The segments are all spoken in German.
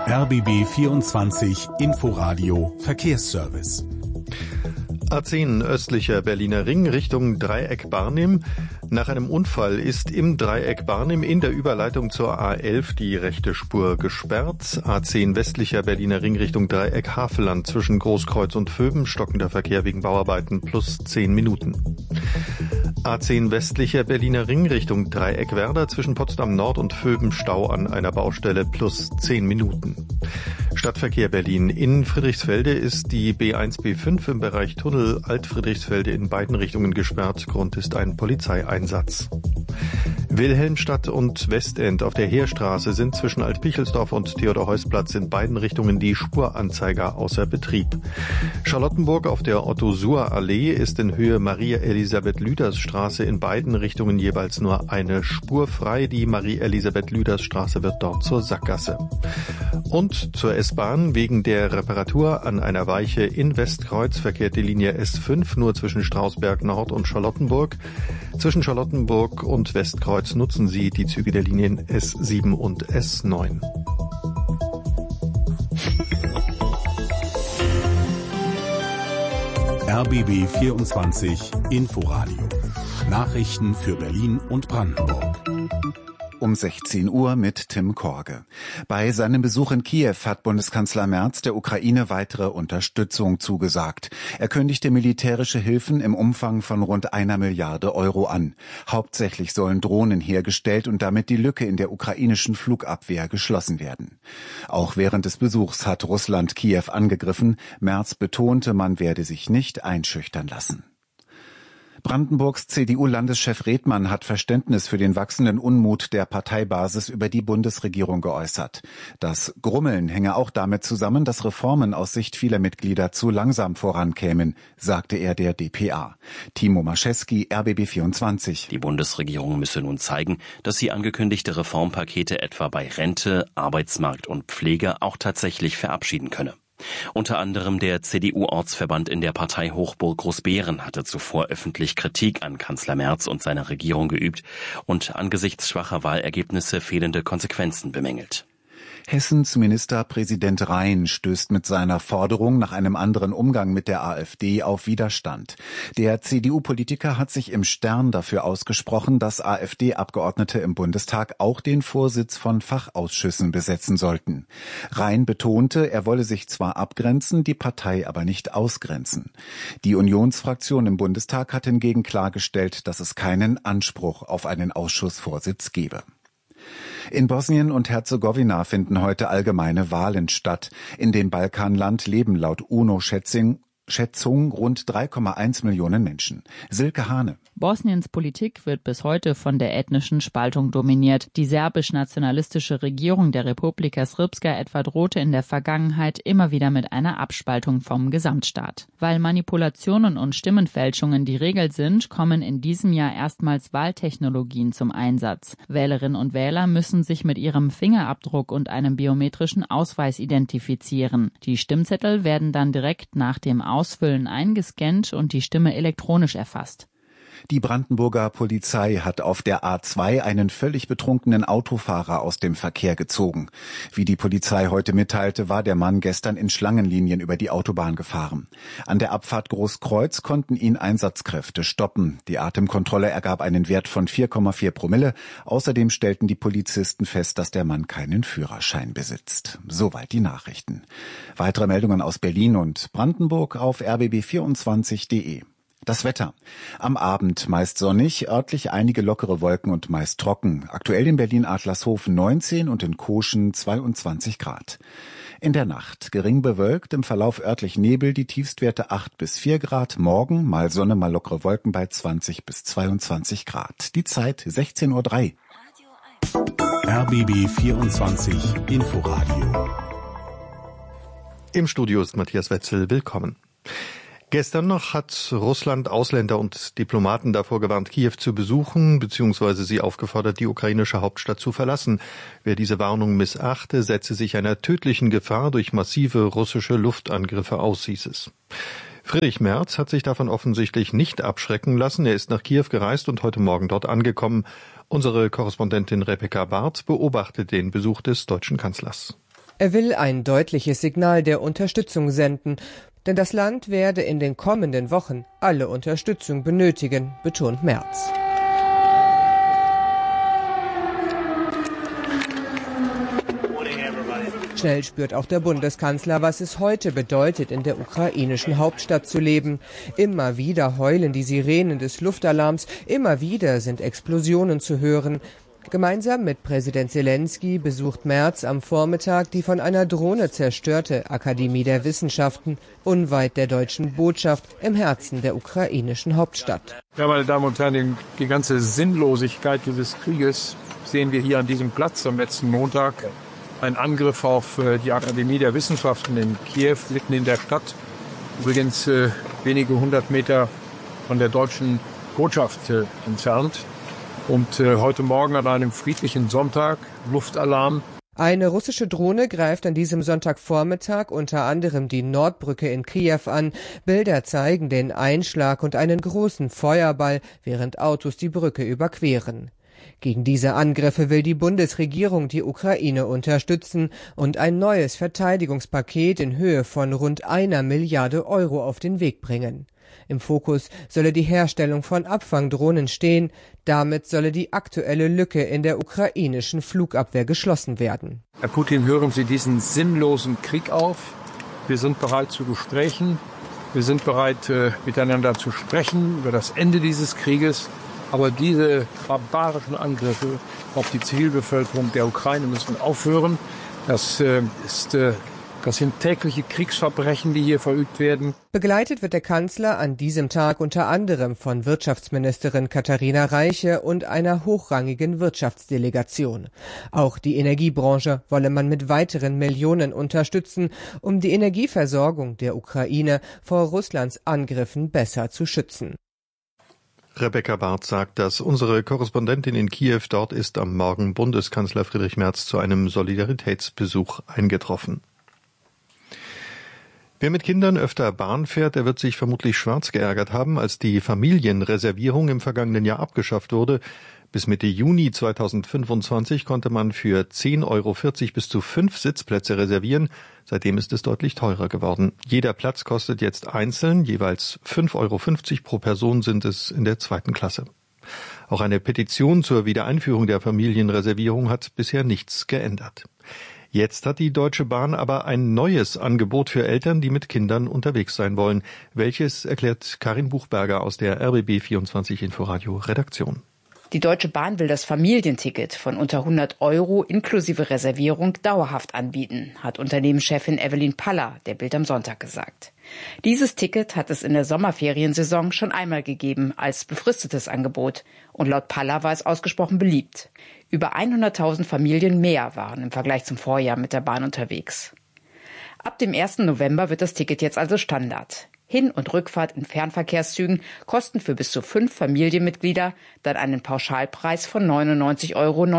RBB 24 Inforadio Verkehrsservice. A10 östlicher Berliner Ring Richtung Dreieck Barnim. Nach einem Unfall ist im Dreieck Barnim in der Überleitung zur A11 die rechte Spur gesperrt. A10 westlicher Berliner Ring Richtung Dreieck Havelland zwischen Großkreuz und Vöben stockender Verkehr wegen Bauarbeiten plus 10 Minuten. A10 westlicher Berliner Ring Richtung Dreieck Werder zwischen Potsdam Nord und Vöben Stau an einer Baustelle plus 10 Minuten. Stadtverkehr Berlin. In Friedrichsfelde ist die B1 B5 im Bereich Tunnel Alt-Friedrichsfelde in beiden Richtungen gesperrt. Grund ist ein Polizeieinsatz. Wilhelmstadt und Westend auf der Heerstraße sind zwischen Alt-Pichelsdorf und Theodor-Heuss-Platz in beiden Richtungen die Spuranzeiger außer Betrieb. Charlottenburg auf der Otto-Suhr-Allee ist in Höhe Marie-Elisabeth-Lüders-Straße in beiden Richtungen jeweils nur eine Spur frei. Die Marie-Elisabeth-Lüders-Straße wird dort zur Sackgasse. Und zur S-Bahn. Wegen der Reparatur an einer Weiche in Westkreuz verkehrt die Linie S5 nur zwischen Strausberg Nord und Charlottenburg. Zwischen Charlottenburg und Westkreuz nutzen Sie die Züge der Linien S7 und S9. RBB 24 Inforadio. Nachrichten für Berlin und Brandenburg. Um 16 Uhr mit Tim Korge. Bei seinem Besuch in Kiew hat Bundeskanzler Merz der Ukraine weitere Unterstützung zugesagt. Er kündigte militärische Hilfen im Umfang von rund 1 Milliarde Euro an. Hauptsächlich sollen Drohnen hergestellt und damit die Lücke in der ukrainischen Flugabwehr geschlossen werden. Auch während des Besuchs hat Russland Kiew angegriffen. Merz betonte, man werde sich nicht einschüchtern lassen. Brandenburgs CDU-Landeschef Redmann hat Verständnis für den wachsenden Unmut der Parteibasis über die Bundesregierung geäußert. Das Grummeln hänge auch damit zusammen, dass Reformen aus Sicht vieler Mitglieder zu langsam vorankämen, sagte er der dpa. Timo Mascheski, RBB 24. Die Bundesregierung müsse nun zeigen, dass sie angekündigte Reformpakete etwa bei Rente, Arbeitsmarkt und Pflege auch tatsächlich verabschieden könne. Unter anderem der CDU-Ortsverband in der Partei Hochburg Großbeeren hatte zuvor öffentlich Kritik an Kanzler Merz und seiner Regierung geübt und angesichts schwacher Wahlergebnisse fehlende Konsequenzen bemängelt. Hessens Ministerpräsident Rhein stößt mit seiner Forderung nach einem anderen Umgang mit der AfD auf Widerstand. Der CDU-Politiker hat sich im Stern dafür ausgesprochen, dass AfD-Abgeordnete im Bundestag auch den Vorsitz von Fachausschüssen besetzen sollten. Rhein betonte, er wolle sich zwar abgrenzen, die Partei aber nicht ausgrenzen. Die Unionsfraktion im Bundestag hat hingegen klargestellt, dass es keinen Anspruch auf einen Ausschussvorsitz gebe. In Bosnien und Herzegowina finden heute allgemeine Wahlen statt. In dem Balkanland leben laut UNO-Schätzung rund 3,1 Millionen Menschen. Silke Hane. Bosniens Politik wird bis heute von der ethnischen Spaltung dominiert. Die serbisch-nationalistische Regierung der Republika Srpska etwa drohte in der Vergangenheit immer wieder mit einer Abspaltung vom Gesamtstaat. Weil Manipulationen und Stimmenfälschungen die Regel sind, kommen in diesem Jahr erstmals Wahltechnologien zum Einsatz. Wählerinnen und Wähler müssen sich mit ihrem Fingerabdruck und einem biometrischen Ausweis identifizieren. Die Stimmzettel werden dann direkt nach dem Ausfüllen eingescannt und die Stimme elektronisch erfasst. Die Brandenburger Polizei hat auf der A2 einen völlig betrunkenen Autofahrer aus dem Verkehr gezogen. Wie die Polizei heute mitteilte, war der Mann gestern in Schlangenlinien über die Autobahn gefahren. An der Abfahrt Großkreuz konnten ihn Einsatzkräfte stoppen. Die Atemkontrolle ergab einen Wert von 4,4 Promille. Außerdem stellten die Polizisten fest, dass der Mann keinen Führerschein besitzt. Soweit die Nachrichten. Weitere Meldungen aus Berlin und Brandenburg auf rbb24.de. Das Wetter. Am Abend meist sonnig, örtlich einige lockere Wolken und meist trocken. Aktuell in Berlin-Adlershof 19 und in Koschen 22 Grad. In der Nacht gering bewölkt, im Verlauf örtlich Nebel, die Tiefstwerte 8 bis 4 Grad. Morgen mal Sonne, mal lockere Wolken bei 20 bis 22 Grad. Die Zeit 16:03 Uhr. RBB 24 Inforadio. Im Studio ist Matthias Wetzel. Willkommen. Gestern noch hat Russland Ausländer und Diplomaten davor gewarnt, Kiew zu besuchen, beziehungsweise sie aufgefordert, die ukrainische Hauptstadt zu verlassen. Wer diese Warnung missachte, setze sich einer tödlichen Gefahr durch massive russische Luftangriffe aus, hieß es. Friedrich Merz hat sich davon offensichtlich nicht abschrecken lassen. Er ist nach Kiew gereist und heute Morgen dort angekommen. Unsere Korrespondentin Rebecca Barth beobachtet den Besuch des deutschen Kanzlers. Er will ein deutliches Signal der Unterstützung senden, denn das Land werde in den kommenden Wochen alle Unterstützung benötigen, betont Merz. Schnell spürt auch der Bundeskanzler, was es heute bedeutet, in der ukrainischen Hauptstadt zu leben. Immer wieder heulen die Sirenen des Luftalarms, immer wieder sind Explosionen zu hören. Gemeinsam mit Präsident Selenskyj besucht Merz am Vormittag die von einer Drohne zerstörte Akademie der Wissenschaften unweit der deutschen Botschaft im Herzen der ukrainischen Hauptstadt. Ja, meine Damen und Herren, die ganze Sinnlosigkeit dieses Krieges sehen wir hier an diesem Platz am letzten Montag. Ein Angriff auf die Akademie der Wissenschaften in Kiew, mitten in der Stadt. Übrigens wenige 100 Meter von der deutschen Botschaft entfernt. Und heute Morgen an einem friedlichen Sonntag, Luftalarm. Eine russische Drohne greift an diesem Sonntagvormittag unter anderem die Nordbrücke in Kiew an. Bilder zeigen den Einschlag und einen großen Feuerball, während Autos die Brücke überqueren. Gegen diese Angriffe will die Bundesregierung die Ukraine unterstützen und ein neues Verteidigungspaket in Höhe von rund 1 Milliarde Euro auf den Weg bringen. Im Fokus solle die Herstellung von Abfangdrohnen stehen. Damit solle die aktuelle Lücke in der ukrainischen Flugabwehr geschlossen werden. Herr Putin, hören Sie diesen sinnlosen Krieg auf. Wir sind bereit zu Gesprächen. Wir sind bereit, miteinander zu sprechen über das Ende dieses Krieges. Aber diese barbarischen Angriffe auf die Zivilbevölkerung der Ukraine müssen aufhören. Das sind tägliche Kriegsverbrechen, die hier verübt werden. Begleitet wird der Kanzler an diesem Tag unter anderem von Wirtschaftsministerin Katharina Reiche und einer hochrangigen Wirtschaftsdelegation. Auch die Energiebranche wolle man mit weiteren Millionen unterstützen, um die Energieversorgung der Ukraine vor Russlands Angriffen besser zu schützen. Rebecca Barth sagt das. Unsere Korrespondentin in Kiew, dort ist am Morgen Bundeskanzler Friedrich Merz zu einem Solidaritätsbesuch eingetroffen. Wer mit Kindern öfter Bahn fährt, der wird sich vermutlich schwarz geärgert haben, als die Familienreservierung im vergangenen Jahr abgeschafft wurde. Bis Mitte Juni 2025 konnte man für 10,40 Euro bis zu 5 Sitzplätze reservieren. Seitdem ist es deutlich teurer geworden. Jeder Platz kostet jetzt einzeln, jeweils 5,50 Euro pro Person sind es in der 2. Klasse. Auch eine Petition zur Wiedereinführung der Familienreservierung hat bisher nichts geändert. Jetzt hat die Deutsche Bahn aber ein neues Angebot für Eltern, die mit Kindern unterwegs sein wollen. Welches erklärt Karin Buchberger aus der RBB 24 Inforadio Redaktion. Die Deutsche Bahn will das Familienticket von unter 100 Euro inklusive Reservierung dauerhaft anbieten, hat Unternehmenschefin Evelyn Paller der Bild am Sonntag gesagt. Dieses Ticket hat es in der Sommerferiensaison schon einmal gegeben als befristetes Angebot. Und laut Paller war es ausgesprochen beliebt. Über 100.000 Familien mehr waren im Vergleich zum Vorjahr mit der Bahn unterwegs. Ab dem 1. November wird das Ticket jetzt also Standard. Hin- und Rückfahrt in Fernverkehrszügen kosten für bis zu 5 Familienmitglieder dann einen Pauschalpreis von 99,99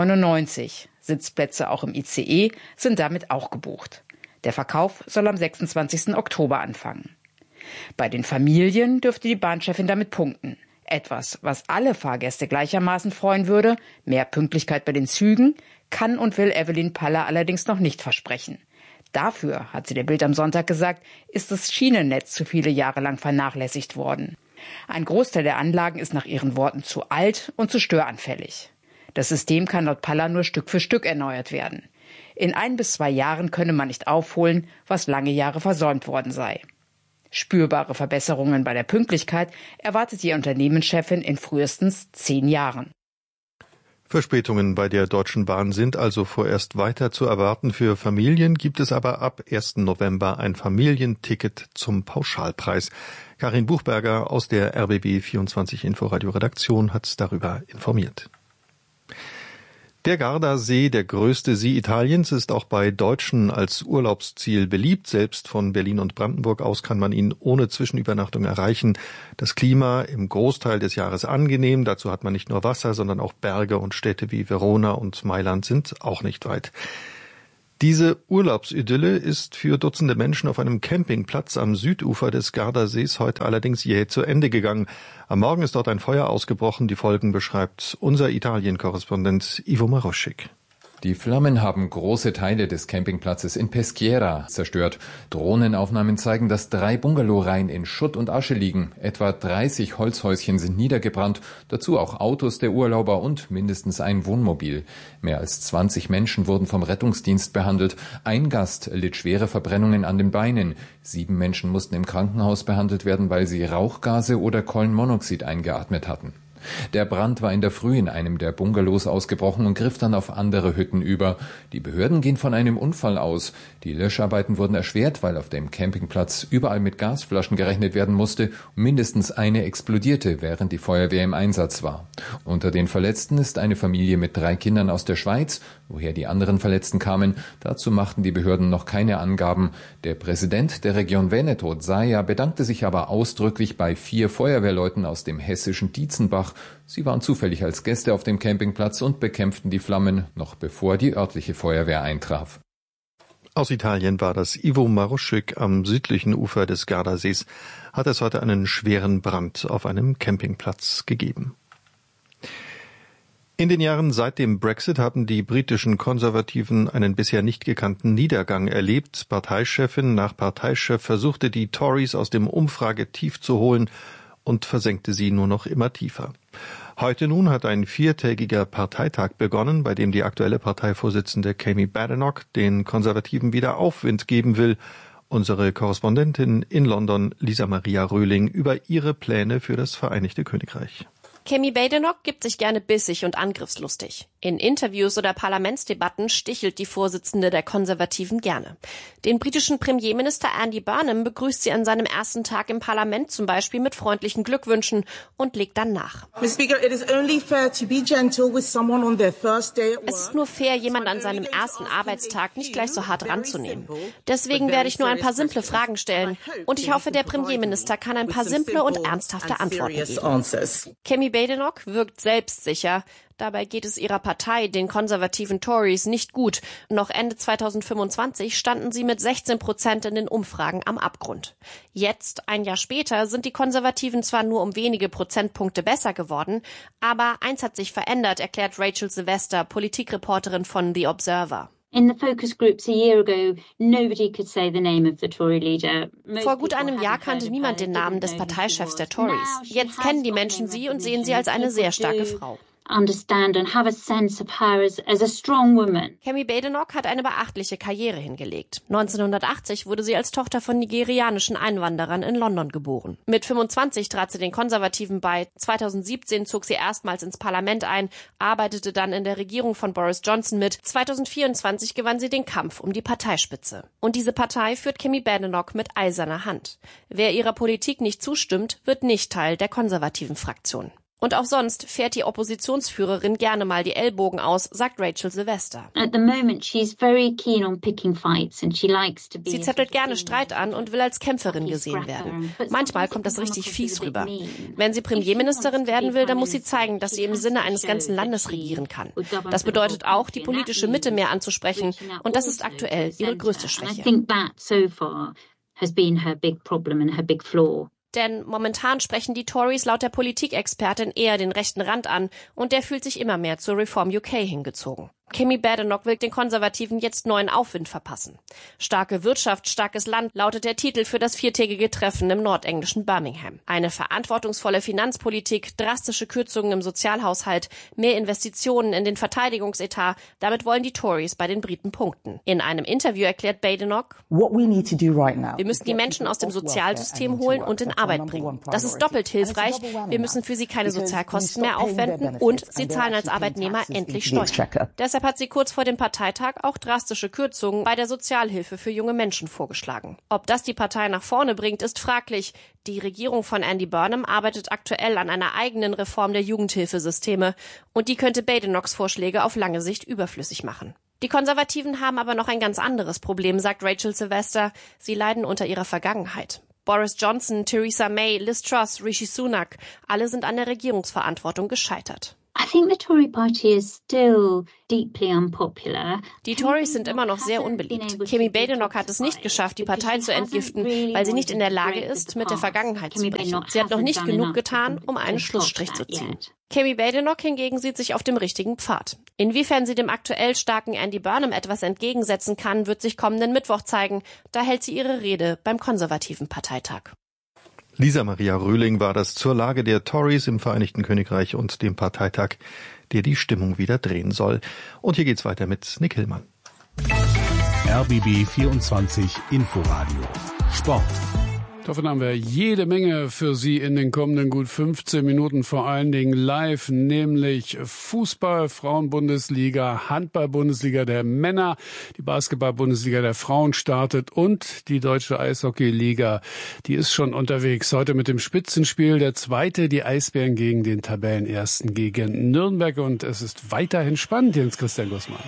Euro. Sitzplätze auch im ICE sind damit auch gebucht. Der Verkauf soll am 26. Oktober anfangen. Bei den Familien dürfte die Bahnchefin damit punkten. Etwas, was alle Fahrgäste gleichermaßen freuen würde, mehr Pünktlichkeit bei den Zügen, kann und will Evelyn Paller allerdings noch nicht versprechen. Dafür, hat sie der Bild am Sonntag gesagt, ist das Schienennetz zu viele Jahre lang vernachlässigt worden. Ein Großteil der Anlagen ist nach ihren Worten zu alt und zu störanfällig. Das System kann laut Paller nur Stück für Stück erneuert werden. In 1 bis 2 Jahren könne man nicht aufholen, was lange Jahre versäumt worden sei. Spürbare Verbesserungen bei der Pünktlichkeit erwartet die Unternehmenschefin in frühestens 10 Jahren. Verspätungen bei der Deutschen Bahn sind also vorerst weiter zu erwarten. Für Familien gibt es aber ab 1. November ein Familienticket zum Pauschalpreis. Karin Buchberger aus der RBB 24 Inforadio Redaktion hat darüber informiert. Der Gardasee, der größte See Italiens, ist auch bei Deutschen als Urlaubsziel beliebt. Selbst von Berlin und Brandenburg aus kann man ihn ohne Zwischenübernachtung erreichen. Das Klima im Großteil des Jahres angenehm. Dazu hat man nicht nur Wasser, sondern auch Berge, und Städte wie Verona und Mailand sind auch nicht weit. Diese Urlaubsidylle ist für Dutzende Menschen auf einem Campingplatz am Südufer des Gardasees heute allerdings jäh zu Ende gegangen. Am Morgen ist dort ein Feuer ausgebrochen. Die Folgen beschreibt unser Italien-Korrespondent Ivo Maroschik. Die Flammen haben große Teile des Campingplatzes in Peschiera zerstört. Drohnenaufnahmen zeigen, dass 3 Bungalowreihen in Schutt und Asche liegen. Etwa 30 Holzhäuschen sind niedergebrannt, dazu auch Autos der Urlauber und mindestens ein Wohnmobil. Mehr als 20 Menschen wurden vom Rettungsdienst behandelt. Ein Gast litt schwere Verbrennungen an den Beinen. 7 Menschen mussten im Krankenhaus behandelt werden, weil sie Rauchgase oder Kohlenmonoxid eingeatmet hatten. Der Brand war in der Früh in einem der Bungalows ausgebrochen und griff dann auf andere Hütten über. Die Behörden gehen von einem Unfall aus. Die Löscharbeiten wurden erschwert, weil auf dem Campingplatz überall mit Gasflaschen gerechnet werden musste. Mindestens eine explodierte, während die Feuerwehr im Einsatz war. Unter den Verletzten ist eine Familie mit 3 Kindern aus der Schweiz. Woher die anderen Verletzten kamen, dazu machten die Behörden noch keine Angaben. Der Präsident der Region Veneto, Zaia, bedankte sich aber ausdrücklich bei 4 Feuerwehrleuten aus dem hessischen Dietzenbach. Sie waren zufällig als Gäste auf dem Campingplatz und bekämpften die Flammen, noch bevor die örtliche Feuerwehr eintraf. Aus Italien war das. Ivo Maruschik am südlichen Ufer des Gardasees hat es heute einen schweren Brand auf einem Campingplatz gegeben. In den Jahren seit dem Brexit haben die britischen Konservativen einen bisher nicht gekannten Niedergang erlebt. Parteichefin nach Parteichef versuchte, die Tories aus dem Umfragetief zu holen und versenkte sie nur noch immer tiefer. Heute nun hat ein 4-tägiger Parteitag begonnen, bei dem die aktuelle Parteivorsitzende Kemi Badenoch den Konservativen wieder Aufwind geben will. Unsere Korrespondentin in London, Lisa Maria Röhling, über ihre Pläne für das Vereinigte Königreich. Kemi Badenoch gibt sich gerne bissig und angriffslustig. In Interviews oder Parlamentsdebatten stichelt die Vorsitzende der Konservativen gerne. Den britischen Premierminister Andy Burnham begrüßt sie an seinem ersten Tag im Parlament zum Beispiel mit freundlichen Glückwünschen und legt dann nach. Es ist nur fair, jemand an seinem ersten Arbeitstag nicht gleich so hart ranzunehmen. Deswegen werde ich nur ein paar simple Fragen stellen und ich hoffe, der Premierminister kann ein paar simple und ernsthafte Antworten geben. Kemi Badenoch wirkt selbstsicher. Dabei geht es ihrer Partei, den konservativen Tories, nicht gut. Noch Ende 2025 standen sie mit 16% in den Umfragen am Abgrund. Jetzt, ein Jahr später, sind die Konservativen zwar nur um wenige Prozentpunkte besser geworden, aber eins hat sich verändert, erklärt Rachel Sylvester, Politikreporterin von The Observer. Vor gut einem Jahr kannte niemand den Namen des Parteichefs der Tories. Jetzt kennen die Menschen sie und sehen sie als eine sehr starke Frau. Kemi Badenoch hat eine beachtliche Karriere hingelegt. 1980 wurde sie als Tochter von nigerianischen Einwanderern in London geboren. Mit 25 trat sie den Konservativen bei. 2017 zog sie erstmals ins Parlament ein, arbeitete dann in der Regierung von Boris Johnson mit. 2024 gewann sie den Kampf um die Parteispitze. Und diese Partei führt Kemi Badenoch mit eiserner Hand. Wer ihrer Politik nicht zustimmt, wird nicht Teil der konservativen Fraktion. Und auch sonst fährt die Oppositionsführerin gerne mal die Ellbogen aus, sagt Rachel Sylvester. Sie zettelt gerne Streit an und will als Kämpferin gesehen werden. Manchmal kommt das richtig fies rüber. Wenn sie Premierministerin werden will, dann muss sie zeigen, dass sie im Sinne eines ganzen Landes regieren kann. Das bedeutet auch, die politische Mitte mehr anzusprechen. Und das ist aktuell ihre größte Schwäche. Denn momentan sprechen die Tories laut der Politikexpertin eher den rechten Rand an und der fühlt sich immer mehr zur Reform UK hingezogen. Kemi Badenoch will den Konservativen jetzt neuen Aufwind verpassen. Starke Wirtschaft, starkes Land lautet der Titel für das 4-tägige Treffen im nordenglischen Birmingham. Eine verantwortungsvolle Finanzpolitik, drastische Kürzungen im Sozialhaushalt, mehr Investitionen in den Verteidigungsetat, damit wollen die Tories bei den Briten punkten. In einem Interview erklärt Badenoch, wir müssen die Menschen aus dem Sozialsystem holen und in Arbeit bringen. Das ist doppelt hilfreich. Wir müssen für sie keine Sozialkosten mehr aufwenden und sie zahlen als Arbeitnehmer endlich Steuern. Deshalb hat sie kurz vor dem Parteitag auch drastische Kürzungen bei der Sozialhilfe für junge Menschen vorgeschlagen. Ob das die Partei nach vorne bringt, ist fraglich. Die Regierung von Andy Burnham arbeitet aktuell an einer eigenen Reform der Jugendhilfesysteme und die könnte Badenochs Vorschläge auf lange Sicht überflüssig machen. Die Konservativen haben aber noch ein ganz anderes Problem, sagt Rachel Sylvester. Sie leiden unter ihrer Vergangenheit. Boris Johnson, Theresa May, Liz Truss, Rishi Sunak, alle sind an der Regierungsverantwortung gescheitert. Die Tories sind immer noch sehr unbeliebt. Kemi Badenoch hat es nicht geschafft, die Partei zu entgiften, weil sie nicht in der Lage ist, mit der Vergangenheit zu brechen. Sie hat noch nicht genug getan, um einen Schlussstrich zu ziehen. Kemi Badenoch hingegen sieht sich auf dem richtigen Pfad. Inwiefern sie dem aktuell starken Andy Burnham etwas entgegensetzen kann, wird sich kommenden Mittwoch zeigen. Da hält sie ihre Rede beim konservativen Parteitag. Lisa Maria Röhling war das zur Lage der Tories im Vereinigten Königreich und dem Parteitag, der die Stimmung wieder drehen soll. Und hier geht's weiter mit Nick Hillmann. RBB 24 Inforadio Sport. Davon haben wir jede Menge für Sie in den kommenden gut 15 Minuten, vor allen Dingen live, nämlich Fußball, Frauen-Bundesliga, Handball-Bundesliga der Männer, die Basketball-Bundesliga der Frauen startet und die Deutsche Eishockey-Liga, die ist schon unterwegs. Heute mit dem Spitzenspiel, der zweite, die Eisbären gegen den Tabellenersten gegen Nürnberg, und es ist weiterhin spannend, Jens Christian Gussmann.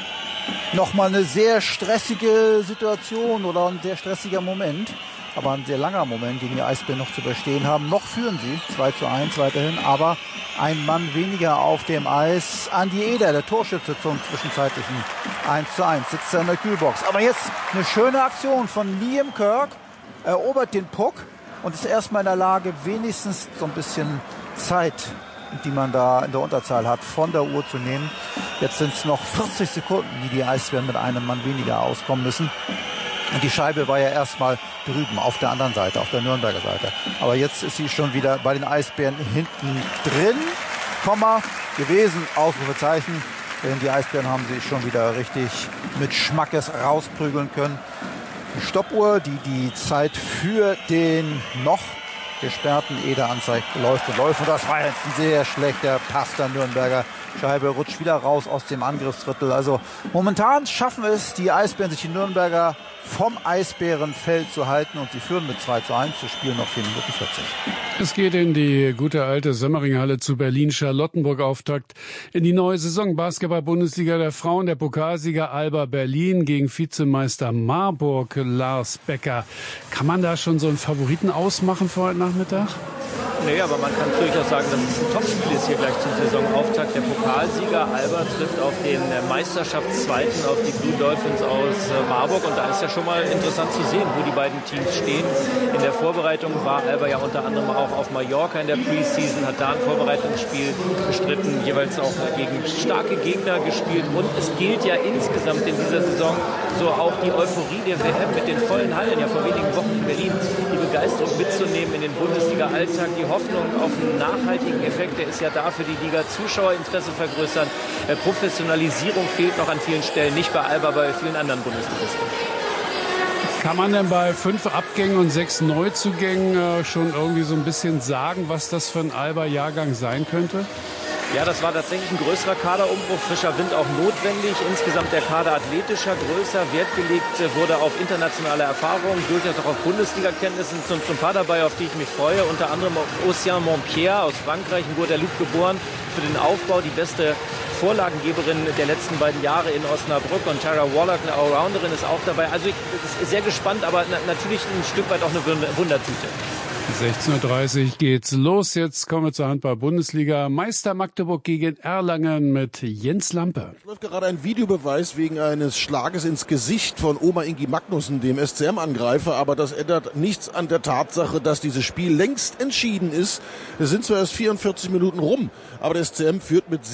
Nochmal eine sehr stressige Situation oder ein sehr stressiger Moment. Aber ein sehr langer Moment, den die Eisbären noch zu überstehen haben. Noch führen sie 2:1 weiterhin, aber ein Mann weniger auf dem Eis. Andi Eder, der Torschütze zum zwischenzeitlichen 1:1, sitzt er in der Kühlbox. Aber jetzt eine schöne Aktion von Liam Kirk, erobert den Puck und ist erstmal in der Lage, wenigstens so ein bisschen Zeit, die man da in der Unterzahl hat, von der Uhr zu nehmen. Jetzt sind es noch 40 Sekunden, die Eisbären mit einem Mann weniger auskommen müssen. Und die Scheibe war ja erstmal drüben, auf der anderen Seite, auf der Nürnberger Seite. Aber jetzt ist sie schon wieder bei den Eisbären hinten drin. Komma gewesen, Ausrufezeichen. Denn die Eisbären haben sich schon wieder richtig mit Schmackes rausprügeln können. Die Stoppuhr, die die Zeit für den noch gesperrten Eder anzeigt, läuft und läuft. Und das war jetzt ein sehr schlechter Pass der Nürnberger. Scheibe rutscht wieder raus aus dem Angriffsdrittel. Also momentan schaffen es die Eisbären, sich die Nürnberger vom Eisbärenfeld zu halten, und sie führen mit 2:1, zu spielen noch 4 Minuten 40. Es geht in die gute alte Semmering-Halle zu Berlin-Charlottenburg-Auftakt in die neue Saison. Basketball-Bundesliga der Frauen, der Pokalsieger Alba Berlin gegen Vizemeister Marburg, Lars Becker. Kann man da schon so einen Favoriten ausmachen für heute Nachmittag? Nee, aber man kann durchaus sagen, dass es ein Topspiel ist hier gleich zum Saisonauftakt. Der Pokalsieger Alba trifft auf den Meisterschaftszweiten, auf die Blue Dolphins aus Marburg. Und da ist ja schon mal interessant zu sehen, wo die beiden Teams stehen. In der Vorbereitung war Alba ja unter anderem auch auf Mallorca in der Preseason, hat da ein Vorbereitungsspiel bestritten, jeweils auch gegen starke Gegner gespielt. Und es gilt ja insgesamt in dieser Saison so auch die Euphorie der WM mit den vollen Hallen, ja vor wenigen Wochen in Berlin, die Begeisterung mitzunehmen in den Bundesliga-Alltag, die Hoffnung auf einen nachhaltigen Effekt, der ist ja da für die Liga. Zuschauerinteresse vergrößern, Professionalisierung fehlt noch an vielen Stellen, nicht bei Alba, bei vielen anderen Bundesligisten. Kann man denn bei 5 Abgängen und 6 Neuzugängen schon irgendwie so ein bisschen sagen, was das für ein Alba-Jahrgang sein könnte? Ja, das war tatsächlich ein größerer Kaderumbruch, frischer Wind auch notwendig. Insgesamt der Kader athletischer, größer, Wert gelegt wurde auf internationale Erfahrungen, durchaus auch auf Bundesliga-Kenntnissen. Zum paar dabei, auf die ich mich freue. Unter anderem auf Océan Montpierre aus Frankreich, in Guadeloupe geboren, für den Aufbau die beste Vorlagengeberin der letzten beiden Jahre in Osnabrück, und Tara Wallach, eine Allrounderin, ist auch dabei. Also ich bin sehr gespannt, aber natürlich ein Stück weit auch eine Wundertüte. 16:30 Uhr geht's los. Jetzt kommen wir zur Handball-Bundesliga. Meister Magdeburg gegen Erlangen mit Jens Lampe. Es läuft gerade ein Videobeweis wegen eines Schlages ins Gesicht von Oma Ingi Magnussen, dem SCM-Angreifer. Aber das ändert nichts an der Tatsache, dass dieses Spiel längst entschieden ist. Es sind zwar erst 44 Minuten rum, aber der SCM führt mit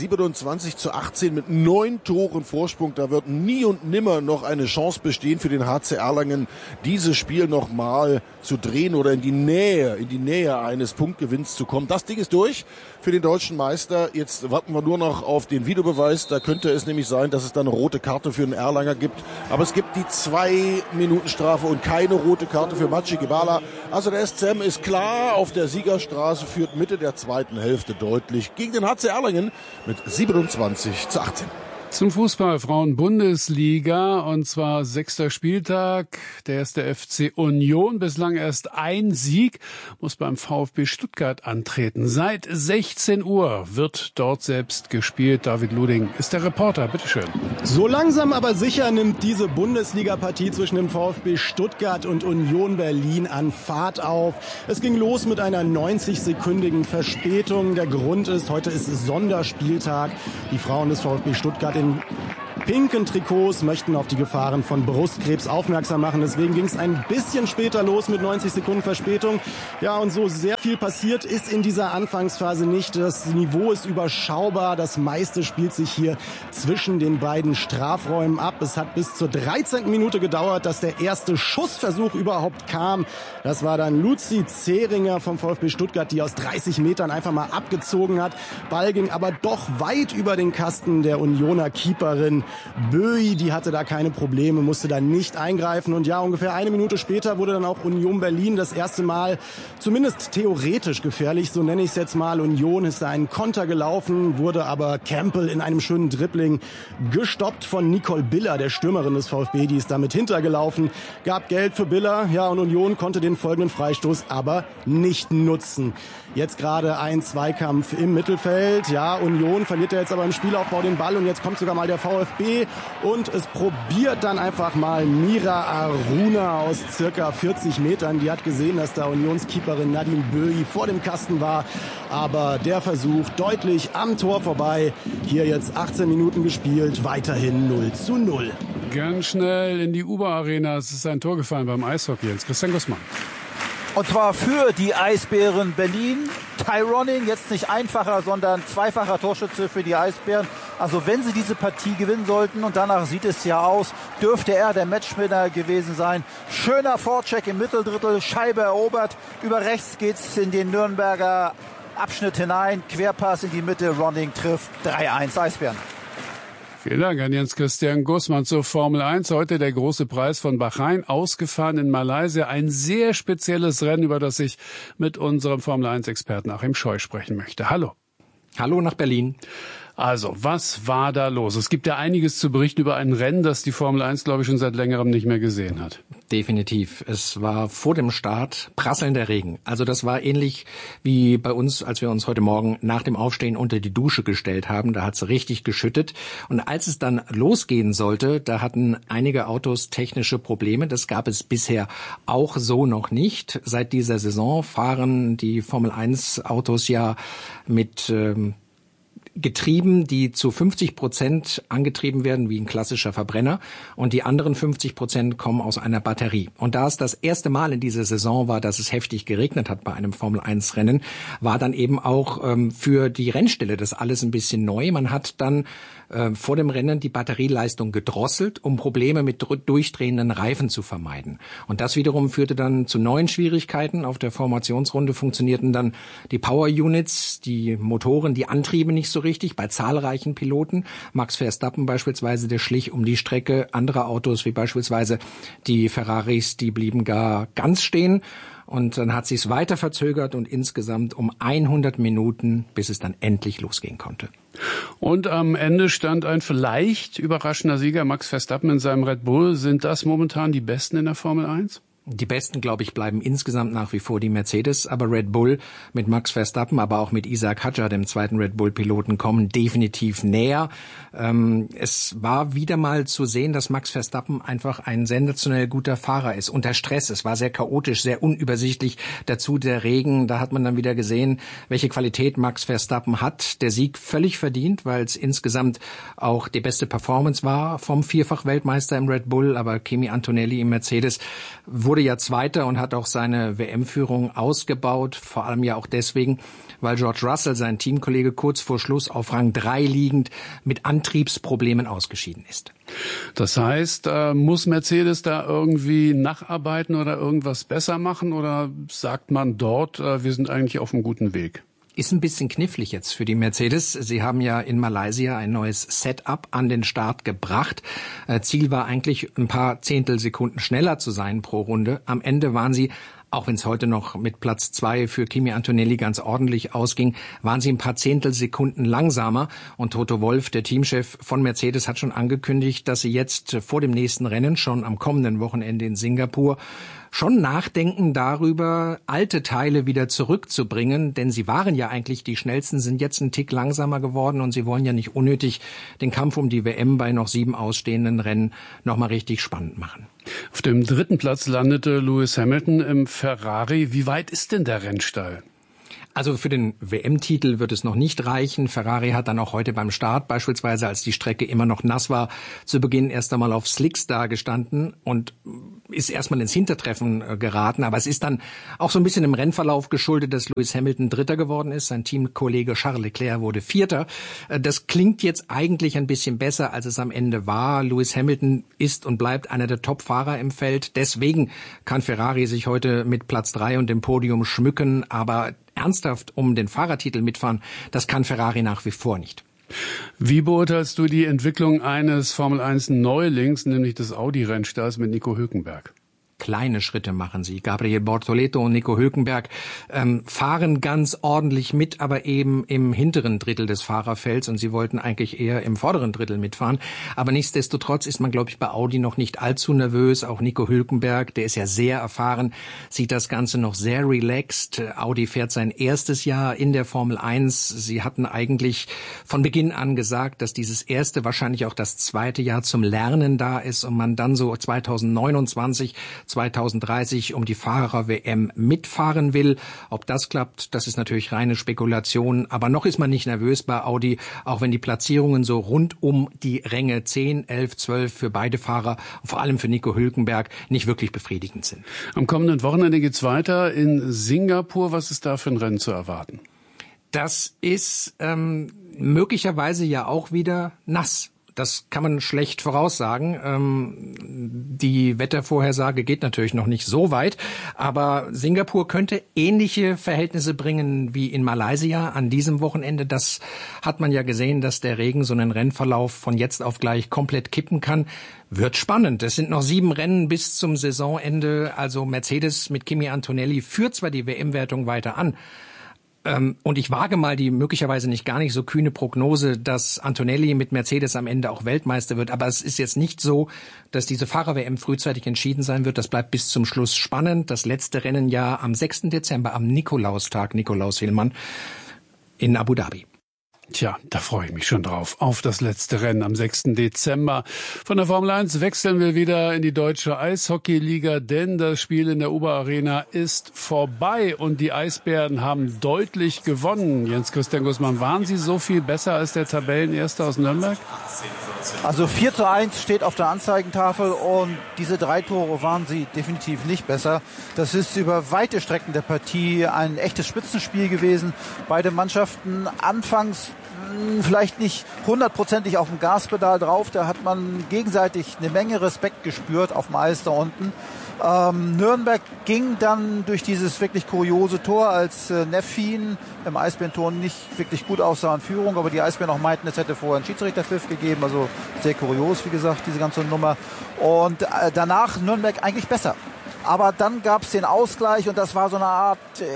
27:18 mit 9 Toren Vorsprung. Da wird nie und nimmer noch eine Chance bestehen für den HC Erlangen, dieses Spiel nochmal zu drehen oder in die Nähe eines Punktgewinns zu kommen. Das Ding ist durch für den deutschen Meister. Jetzt warten wir nur noch auf den Videobeweis. Da könnte es nämlich sein, dass es dann eine rote Karte für den Erlanger gibt. Aber es gibt die 2-Minuten-Strafe und keine rote Karte für Maciej Gebala. Also der SCM ist klar auf der Siegerstraße, führt Mitte der zweiten Hälfte deutlich gegen den HC Erlangen mit 27:18. Zum Fußball, Frauen-Bundesliga, und zwar 6. Spieltag. Der erste FC Union, bislang erst ein Sieg, muss beim VfB Stuttgart antreten. Seit 16 Uhr wird dort selbst gespielt. David Luding ist der Reporter, bitteschön. So langsam aber sicher nimmt diese Bundesliga-Partie zwischen dem VfB Stuttgart und Union Berlin an Fahrt auf. Es ging los mit einer 90-sekündigen Verspätung. Der Grund ist, heute ist Sonderspieltag. Die Frauen des VfB Stuttgart in pinken Trikots möchten auf die Gefahren von Brustkrebs aufmerksam machen. Deswegen ging es ein bisschen später los mit 90 Sekunden Verspätung. Ja, und so sehr viel passiert ist in dieser Anfangsphase nicht. Das Niveau ist überschaubar. Das meiste spielt sich hier zwischen den beiden Strafräumen ab. Es hat bis zur 13. Minute gedauert, dass der erste Schussversuch überhaupt kam. Das war dann Luzi Zehringer vom VfB Stuttgart, die aus 30 Metern einfach mal abgezogen hat. Ball ging aber doch weit über den Kasten der Unioner Keeperin Böi, die hatte da keine Probleme, musste da nicht eingreifen. Und ja, ungefähr eine Minute später wurde dann auch Union Berlin das erste Mal zumindest theoretisch gefährlich, so nenne ich es jetzt mal. Union ist da einen Konter gelaufen, wurde aber Campbell in einem schönen Dribbling gestoppt von Nicole Biller, der Stürmerin des VfB, die ist damit hintergelaufen, gab Geld für Biller, ja, und Union konnte den folgenden Freistoß aber nicht nutzen. Jetzt gerade ein Zweikampf im Mittelfeld, ja, Union verliert ja jetzt aber im Spielaufbau den Ball und jetzt kommt sogar mal der VfB und es probiert dann einfach mal Mira Aruna aus circa 40 Metern. Die hat gesehen, dass da Unionskeeperin Nadine Böi vor dem Kasten war, aber der Versuch deutlich am Tor vorbei. Hier jetzt 18 Minuten gespielt, weiterhin 0:0. Ganz schnell in die Uber-Arena. Es ist ein Tor gefallen beim Eishockey. Jetzt Christian Gussmann. Und zwar für die Eisbären Berlin. Tyronin, jetzt nicht einfacher, sondern zweifacher Torschütze für die Eisbären. Also wenn sie diese Partie gewinnen sollten, und danach sieht es ja aus, dürfte er der Matchwinner gewesen sein. Schöner Vorcheck im Mitteldrittel, Scheibe erobert. Über rechts geht's in den Nürnberger Abschnitt hinein. Querpass in die Mitte, Ronning trifft 3:1 Eisbären. Vielen Dank an Jens-Christian Gussmann zur Formel 1. Heute der große Preis von Bahrain, ausgefahren in Malaysia. Ein sehr spezielles Rennen, über das ich mit unserem Formel 1-Experten Achim Scheu sprechen möchte. Hallo. Hallo nach Berlin. Also, was war da los? Es gibt ja einiges zu berichten über ein Rennen, das die Formel 1, glaube ich, schon seit längerem nicht mehr gesehen hat. Definitiv. Es war vor dem Start prasselnder Regen. Also das war ähnlich wie bei uns, als wir uns heute Morgen nach dem Aufstehen unter die Dusche gestellt haben. Da hat es richtig geschüttet. Und als es dann losgehen sollte, da hatten einige Autos technische Probleme. Das gab es bisher auch so noch nicht. Seit dieser Saison fahren die Formel 1 Autos ja mit Getrieben, die zu 50% angetrieben werden wie ein klassischer Verbrenner, und die anderen 50% kommen aus einer Batterie. Und da es das erste Mal in dieser Saison war, dass es heftig geregnet hat bei einem Formel-1-Rennen, war dann eben auch für die Rennstelle das alles ein bisschen neu. Man hat dann vor dem Rennen die Batterieleistung gedrosselt, um Probleme mit durchdrehenden Reifen zu vermeiden. Und das wiederum führte dann zu neuen Schwierigkeiten. Auf der Formationsrunde funktionierten dann die Power Units, die Motoren, die Antriebe nicht so richtig bei zahlreichen Piloten. Max Verstappen beispielsweise, der schlich um die Strecke. Andere Autos wie beispielsweise die Ferraris, die blieben gar ganz stehen. Und dann hat sich's weiter verzögert und insgesamt um 100 Minuten, bis es dann endlich losgehen konnte. Und am Ende stand ein vielleicht überraschender Sieger, Max Verstappen in seinem Red Bull. Sind das momentan die Besten in der Formel 1? Die Besten, glaube ich, bleiben insgesamt nach wie vor die Mercedes, aber Red Bull mit Max Verstappen, aber auch mit Isaac Hadjar, dem zweiten Red Bull-Piloten, kommen definitiv näher. Es war wieder mal zu sehen, dass Max Verstappen einfach ein sensationell guter Fahrer ist. Unter Stress, es war sehr chaotisch, sehr unübersichtlich. Dazu der Regen, da hat man dann wieder gesehen, welche Qualität Max Verstappen hat. Der Sieg völlig verdient, weil es insgesamt auch die beste Performance war vom Vierfach-Weltmeister im Red Bull, aber Kimi Antonelli im Mercedes wurde ja Zweiter und hat auch seine WM-Führung ausgebaut, vor allem ja auch deswegen, weil George Russell, sein Teamkollege, kurz vor Schluss auf Rang 3 liegend mit Antriebsproblemen ausgeschieden ist. Das heißt, muss Mercedes da irgendwie nacharbeiten oder irgendwas besser machen, oder sagt man dort, wir sind eigentlich auf einem guten Weg? Ist ein bisschen knifflig jetzt für die Mercedes. Sie haben ja in Malaysia ein neues Setup an den Start gebracht. Ziel war eigentlich, ein paar Zehntelsekunden schneller zu sein pro Runde. Am Ende waren sie Auch wenn es heute noch mit Platz 2 für Kimi Antonelli ganz ordentlich ausging, waren sie ein paar Zehntelsekunden langsamer. Und Toto Wolff, der Teamchef von Mercedes, hat schon angekündigt, dass sie jetzt vor dem nächsten Rennen, schon am kommenden Wochenende in Singapur, schon nachdenken darüber, alte Teile wieder zurückzubringen, denn sie waren ja eigentlich die schnellsten, sind jetzt einen Tick langsamer geworden und sie wollen ja nicht unnötig den Kampf um die WM bei noch 7 ausstehenden Rennen nochmal richtig spannend machen. Auf dem 3. Platz landete Lewis Hamilton im Ferrari. Wie weit ist denn der Rennstall? Also für den WM-Titel wird es noch nicht reichen. Ferrari hat dann auch heute beim Start, beispielsweise als die Strecke immer noch nass war, zu Beginn erst einmal auf Slicks dagestanden und ist erstmal ins Hintertreffen geraten. Aber es ist dann auch so ein bisschen im Rennverlauf geschuldet, dass Lewis Hamilton Dritter geworden ist. Sein Teamkollege Charles Leclerc wurde Vierter. Das klingt jetzt eigentlich ein bisschen besser, als es am Ende war. Lewis Hamilton ist und bleibt einer der Top-Fahrer im Feld. Deswegen kann Ferrari sich heute mit Platz 3 und dem Podium schmücken. Aber ernsthaft um den Fahrertitel mitfahren, das kann Ferrari nach wie vor nicht. Wie beurteilst du die Entwicklung eines Formel-1-Neulings, nämlich des Audi-Rennstalls mit Nico Hülkenberg? Kleine Schritte machen sie. Gabriel Bortoleto und Nico Hülkenberg fahren ganz ordentlich mit, aber eben im hinteren Drittel des Fahrerfelds und sie wollten eigentlich eher im vorderen Drittel mitfahren. Aber nichtsdestotrotz ist man, glaube ich, bei Audi noch nicht allzu nervös. Auch Nico Hülkenberg, der ist ja sehr erfahren, sieht das Ganze noch sehr relaxed. Audi fährt sein erstes Jahr in der Formel 1. Sie hatten eigentlich von Beginn an gesagt, dass dieses erste, wahrscheinlich auch das zweite Jahr zum Lernen da ist und man dann so 2029 2030 um die Fahrer-WM mitfahren will. Ob das klappt, das ist natürlich reine Spekulation. Aber noch ist man nicht nervös bei Audi, auch wenn die Platzierungen so rund um die Ränge 10, 11, 12 für beide Fahrer und vor allem für Nico Hülkenberg nicht wirklich befriedigend sind. Am kommenden Wochenende geht's weiter in Singapur. Was ist da für ein Rennen zu erwarten? Das ist möglicherweise ja auch wieder nass. Das kann man schlecht voraussagen. Die Wettervorhersage geht natürlich noch nicht so weit, aber Singapur könnte ähnliche Verhältnisse bringen wie in Malaysia an diesem Wochenende. Das hat man ja gesehen, dass der Regen so einen Rennverlauf von jetzt auf gleich komplett kippen kann. Wird spannend. Es sind noch 7 Rennen bis zum Saisonende. Also Mercedes mit Kimi Antonelli führt zwar die WM-Wertung weiter an, und ich wage mal die möglicherweise nicht gar nicht so kühne Prognose, dass Antonelli mit Mercedes am Ende auch Weltmeister wird. Aber es ist jetzt nicht so, dass diese Fahrer-WM frühzeitig entschieden sein wird. Das bleibt bis zum Schluss spannend. Das letzte Rennen ja am 6. Dezember, am Nikolaustag, Nikolaus Hillmann, in Abu Dhabi. Tja, da freue ich mich schon drauf. Auf das letzte Rennen am 6. Dezember. Von der Formel 1 wechseln wir wieder in die deutsche Eishockeyliga, denn das Spiel in der Oberarena ist vorbei und die Eisbären haben deutlich gewonnen. Jens-Christian Gussmann, waren sie so viel besser als der Tabellenerste aus Nürnberg? Also 4:1 steht auf der Anzeigentafel und diese 3 Tore waren sie definitiv nicht besser. Das ist über weite Strecken der Partie ein echtes Spitzenspiel gewesen. Beide Mannschaften anfangs vielleicht nicht 100%ig auf dem Gaspedal drauf. Da hat man gegenseitig eine Menge Respekt gespürt auf dem Eis da unten. Nürnberg ging dann durch dieses wirklich kuriose Tor, als Neffin im Eisbärentor nicht wirklich gut aussah in Führung, aber die Eisbären auch meinten, es hätte vorher einen Schiedsrichterpfiff gegeben, also sehr kurios, wie gesagt, diese ganze Nummer. Und danach Nürnberg eigentlich besser. Aber dann gab es den Ausgleich und das war so eine Art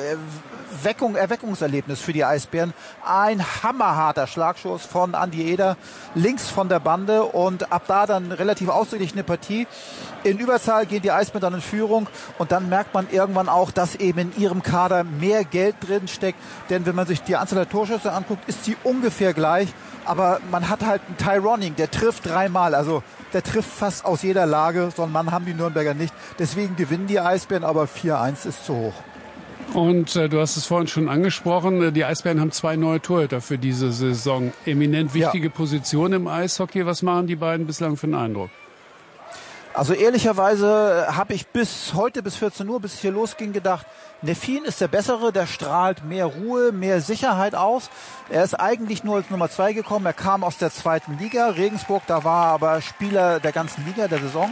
Erweckungserlebnis für die Eisbären. Ein hammerharter Schlagschuss von Andi Eder links von der Bande und ab da dann relativ ausgeglichene Partie. In Überzahl gehen die Eisbären dann in Führung und dann merkt man irgendwann auch, dass eben in ihrem Kader mehr Geld drin steckt. Denn wenn man sich die Anzahl der Torschüsse anguckt, ist sie ungefähr gleich. Aber man hat halt einen Ty Ronning, der trifft 3-mal. Also der trifft fast aus jeder Lage. So einen Mann haben die Nürnberger nicht. Deswegen gewinnen die Eisbären, aber 4:1 ist zu hoch. Und du hast es vorhin schon angesprochen, die Eisbären haben 2 neue Torhüter für diese Saison. Eminent wichtige Position im Eishockey. Was machen die beiden bislang für einen Eindruck? Also ehrlicherweise habe ich bis heute, bis 14 Uhr, bis es hier losging, gedacht, Neffin ist der Bessere, der strahlt mehr Ruhe, mehr Sicherheit aus. Er ist eigentlich nur als Nummer 2 gekommen, er kam aus der 2. Liga, Regensburg, da war aber Spieler der ganzen Liga, der Saison.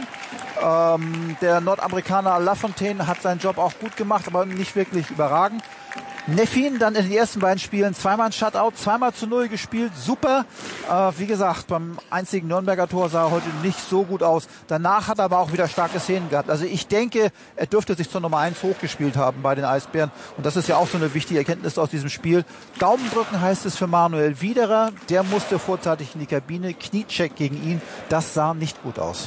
Der Nordamerikaner Lafontaine hat seinen Job auch gut gemacht, aber nicht wirklich überragend. Neffin dann in den ersten beiden Spielen zweimal ein Shutout, 2-0 gespielt, super. Wie gesagt, beim einzigen Nürnberger Tor sah er heute nicht so gut aus. Danach hat er aber auch wieder starke Szenen gehabt. Also ich denke, er dürfte sich zur Nummer 1 hochgespielt haben bei den Eisbären. Und das ist ja auch so eine wichtige Erkenntnis aus diesem Spiel. Daumen drücken heißt es für Manuel Wiederer. Der musste vorzeitig in die Kabine. Kniecheck gegen ihn. Das sah nicht gut aus.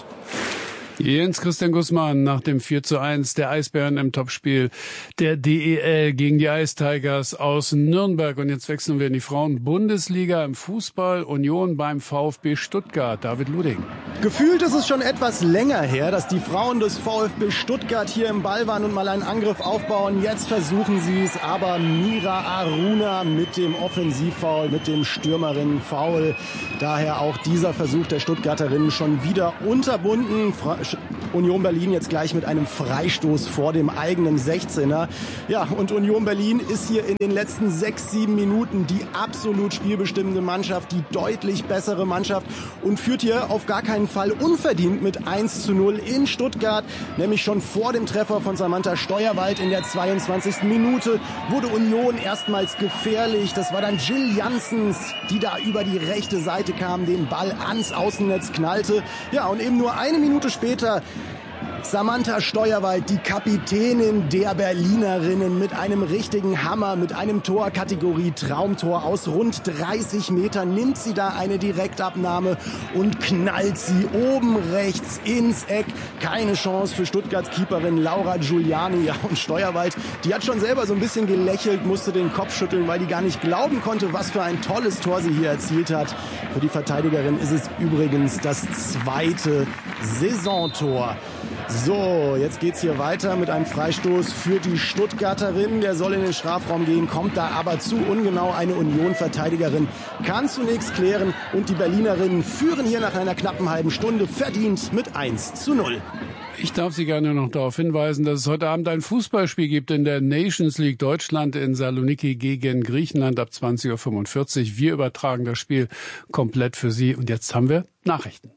Jens Christian Guzman nach dem 4:1 der Eisbären im Topspiel der DEL gegen die Ice Tigers aus Nürnberg. Und jetzt wechseln wir in die Frauen-Bundesliga im Fußball. Union beim VfB Stuttgart. David Luding. Gefühlt ist es schon etwas länger her, dass die Frauen des VfB Stuttgart hier im Ball waren und mal einen Angriff aufbauen. Jetzt versuchen sie es, aber Mira Aruna mit dem Offensivfoul, mit dem Stürmerinnen-Foul. Daher auch dieser Versuch der Stuttgarterinnen schon wieder unterbunden. Union Berlin jetzt gleich mit einem Freistoß vor dem eigenen 16er. Ja, und Union Berlin ist hier in den letzten 6-7 Minuten die absolut spielbestimmende Mannschaft, die deutlich bessere Mannschaft und führt hier auf gar keinen Fall unverdient mit 1:0 in Stuttgart. Nämlich schon vor dem Treffer von Samantha Steuerwald in der 22. Minute wurde Union erstmals gefährlich. Das war dann Jill Janssens, die da über die rechte Seite kam, den Ball ans Außennetz knallte. Ja, und eben nur eine Minute später Samantha Steuerwald, die Kapitänin der Berlinerinnen, mit einem richtigen Hammer, mit einem Tor Kategorie Traumtor aus rund 30 Metern, nimmt sie da eine Direktabnahme und knallt sie oben rechts ins Eck. Keine Chance für Stuttgarts Keeperin Laura Giuliani. Ja, und Steuerwald, die hat schon selber so ein bisschen gelächelt, musste den Kopf schütteln, weil die gar nicht glauben konnte, was für ein tolles Tor sie hier erzielt hat. Für die Verteidigerin ist es übrigens das zweite Saisontor. So, jetzt geht's hier weiter mit einem Freistoß für die Stuttgarterin. Der soll in den Strafraum gehen, kommt da aber zu ungenau. Eine Union-Verteidigerin kann zunächst klären und die Berlinerinnen führen hier nach einer knappen halben Stunde verdient mit 1:0. Ich darf Sie gerne noch darauf hinweisen, dass es heute Abend ein Fußballspiel gibt in der Nations League. Deutschland in Saloniki gegen Griechenland ab 20:45 Uhr. Wir übertragen das Spiel komplett für Sie. Und jetzt haben wir Nachrichten.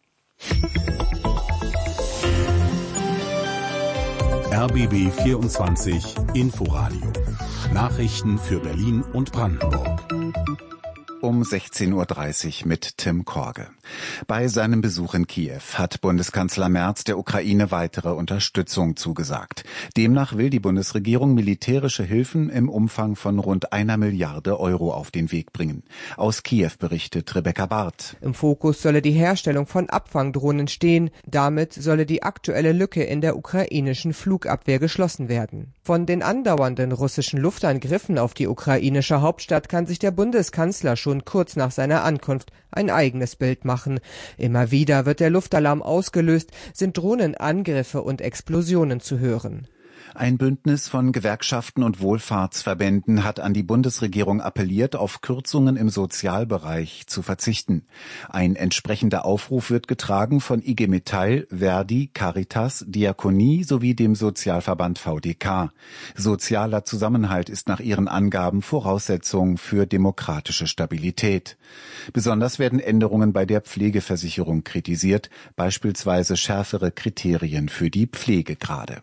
RBB 24 Inforadio. Nachrichten für Berlin und Brandenburg. Um 16:30 Uhr mit Tim Korge. Bei seinem Besuch in Kiew hat Bundeskanzler Merz der Ukraine weitere Unterstützung zugesagt. Demnach will die Bundesregierung militärische Hilfen im Umfang von rund 1 Milliarde Euro auf den Weg bringen. Aus Kiew berichtet Rebecca Barth. Im Fokus solle die Herstellung von Abfangdrohnen stehen. Damit solle die aktuelle Lücke in der ukrainischen Flugabwehr geschlossen werden. Von den andauernden russischen Luftangriffen auf die ukrainische Hauptstadt kann sich der Bundeskanzler schon kurz nach seiner Ankunft ein eigenes Bild machen. Immer wieder wird der Luftalarm ausgelöst, sind Drohnenangriffe und Explosionen zu hören. Ein Bündnis von Gewerkschaften und Wohlfahrtsverbänden hat an die Bundesregierung appelliert, auf Kürzungen im Sozialbereich zu verzichten. Ein entsprechender Aufruf wird getragen von IG Metall, Verdi, Caritas, Diakonie sowie dem Sozialverband VDK. Sozialer Zusammenhalt ist nach ihren Angaben Voraussetzung für demokratische Stabilität. Besonders werden Änderungen bei der Pflegeversicherung kritisiert, beispielsweise schärfere Kriterien für die Pflegegrade.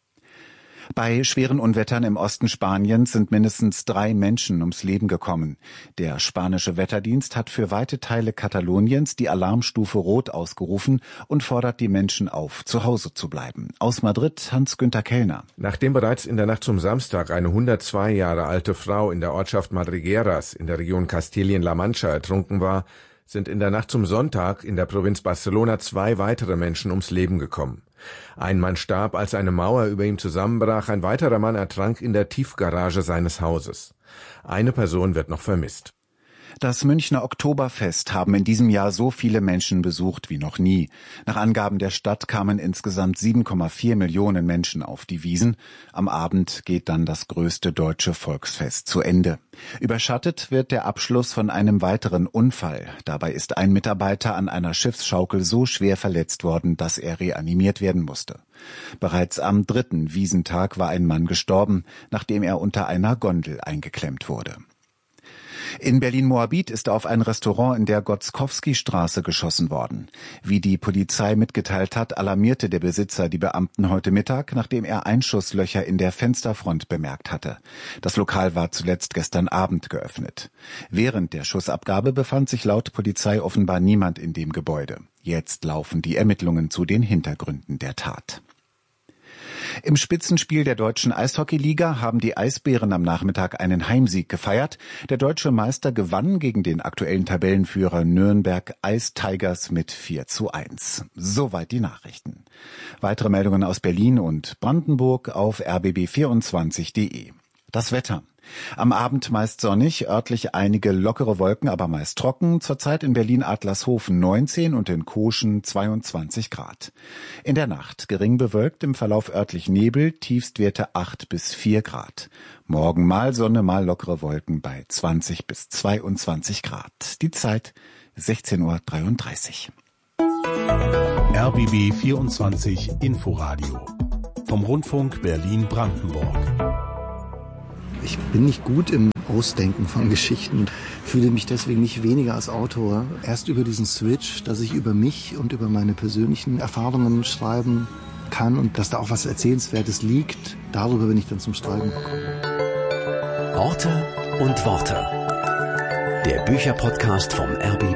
Bei schweren Unwettern im Osten Spaniens sind mindestens 3 Menschen ums Leben gekommen. Der spanische Wetterdienst hat für weite Teile Kataloniens die Alarmstufe Rot ausgerufen und fordert die Menschen auf, zu Hause zu bleiben. Aus Madrid Hans-Günther Kellner. Nachdem bereits in der Nacht zum Samstag eine 102 Jahre alte Frau in der Ortschaft Madrigueras in der Region Kastilien-La Mancha ertrunken war, sind in der Nacht zum Sonntag in der Provinz Barcelona 2 weitere Menschen ums Leben gekommen. Ein Mann starb, als eine Mauer über ihm zusammenbrach, ein weiterer Mann ertrank in der Tiefgarage seines Hauses. Eine Person wird noch vermisst. Das Münchner Oktoberfest haben in diesem Jahr so viele Menschen besucht wie noch nie. Nach Angaben der Stadt kamen insgesamt 7,4 Millionen Menschen auf die Wiesn. Am Abend geht dann das größte deutsche Volksfest zu Ende. Überschattet wird der Abschluss von einem weiteren Unfall. Dabei ist ein Mitarbeiter an einer Schiffsschaukel so schwer verletzt worden, dass er reanimiert werden musste. Bereits am 3. Wiesentag war ein Mann gestorben, nachdem er unter einer Gondel eingeklemmt wurde. In Berlin-Moabit ist auf ein Restaurant in der Gotzkowski-Straße geschossen worden. Wie die Polizei mitgeteilt hat, alarmierte der Besitzer die Beamten heute Mittag, nachdem er Einschusslöcher in der Fensterfront bemerkt hatte. Das Lokal war zuletzt gestern Abend geöffnet. Während der Schussabgabe befand sich laut Polizei offenbar niemand in dem Gebäude. Jetzt laufen die Ermittlungen zu den Hintergründen der Tat. Im Spitzenspiel der deutschen Eishockeyliga haben die Eisbären am Nachmittag einen Heimsieg gefeiert. Der deutsche Meister gewann gegen den aktuellen Tabellenführer Nürnberg Ice Tigers mit 4:1. Soweit die Nachrichten. Weitere Meldungen aus Berlin und Brandenburg auf rbb24.de. Das Wetter. Am Abend meist sonnig, örtlich einige lockere Wolken, aber meist trocken. Zurzeit in Berlin-Adlershofen 19 und in Koschen 22 Grad. In der Nacht gering bewölkt, im Verlauf örtlich Nebel, Tiefstwerte 8 bis 4 Grad. Morgen mal Sonne, mal lockere Wolken bei 20 bis 22 Grad. Die Zeit 16:33 Uhr. RBB 24 Inforadio vom Rundfunk Berlin-Brandenburg. Ich bin nicht gut im Ausdenken von Geschichten, fühle mich deswegen nicht weniger als Autor. Erst über diesen Switch, dass ich über mich und über meine persönlichen Erfahrungen schreiben kann und dass da auch was Erzählenswertes liegt, darüber bin ich dann zum Schreiben gekommen. Orte und Worte. Der Bücherpodcast vom RBB.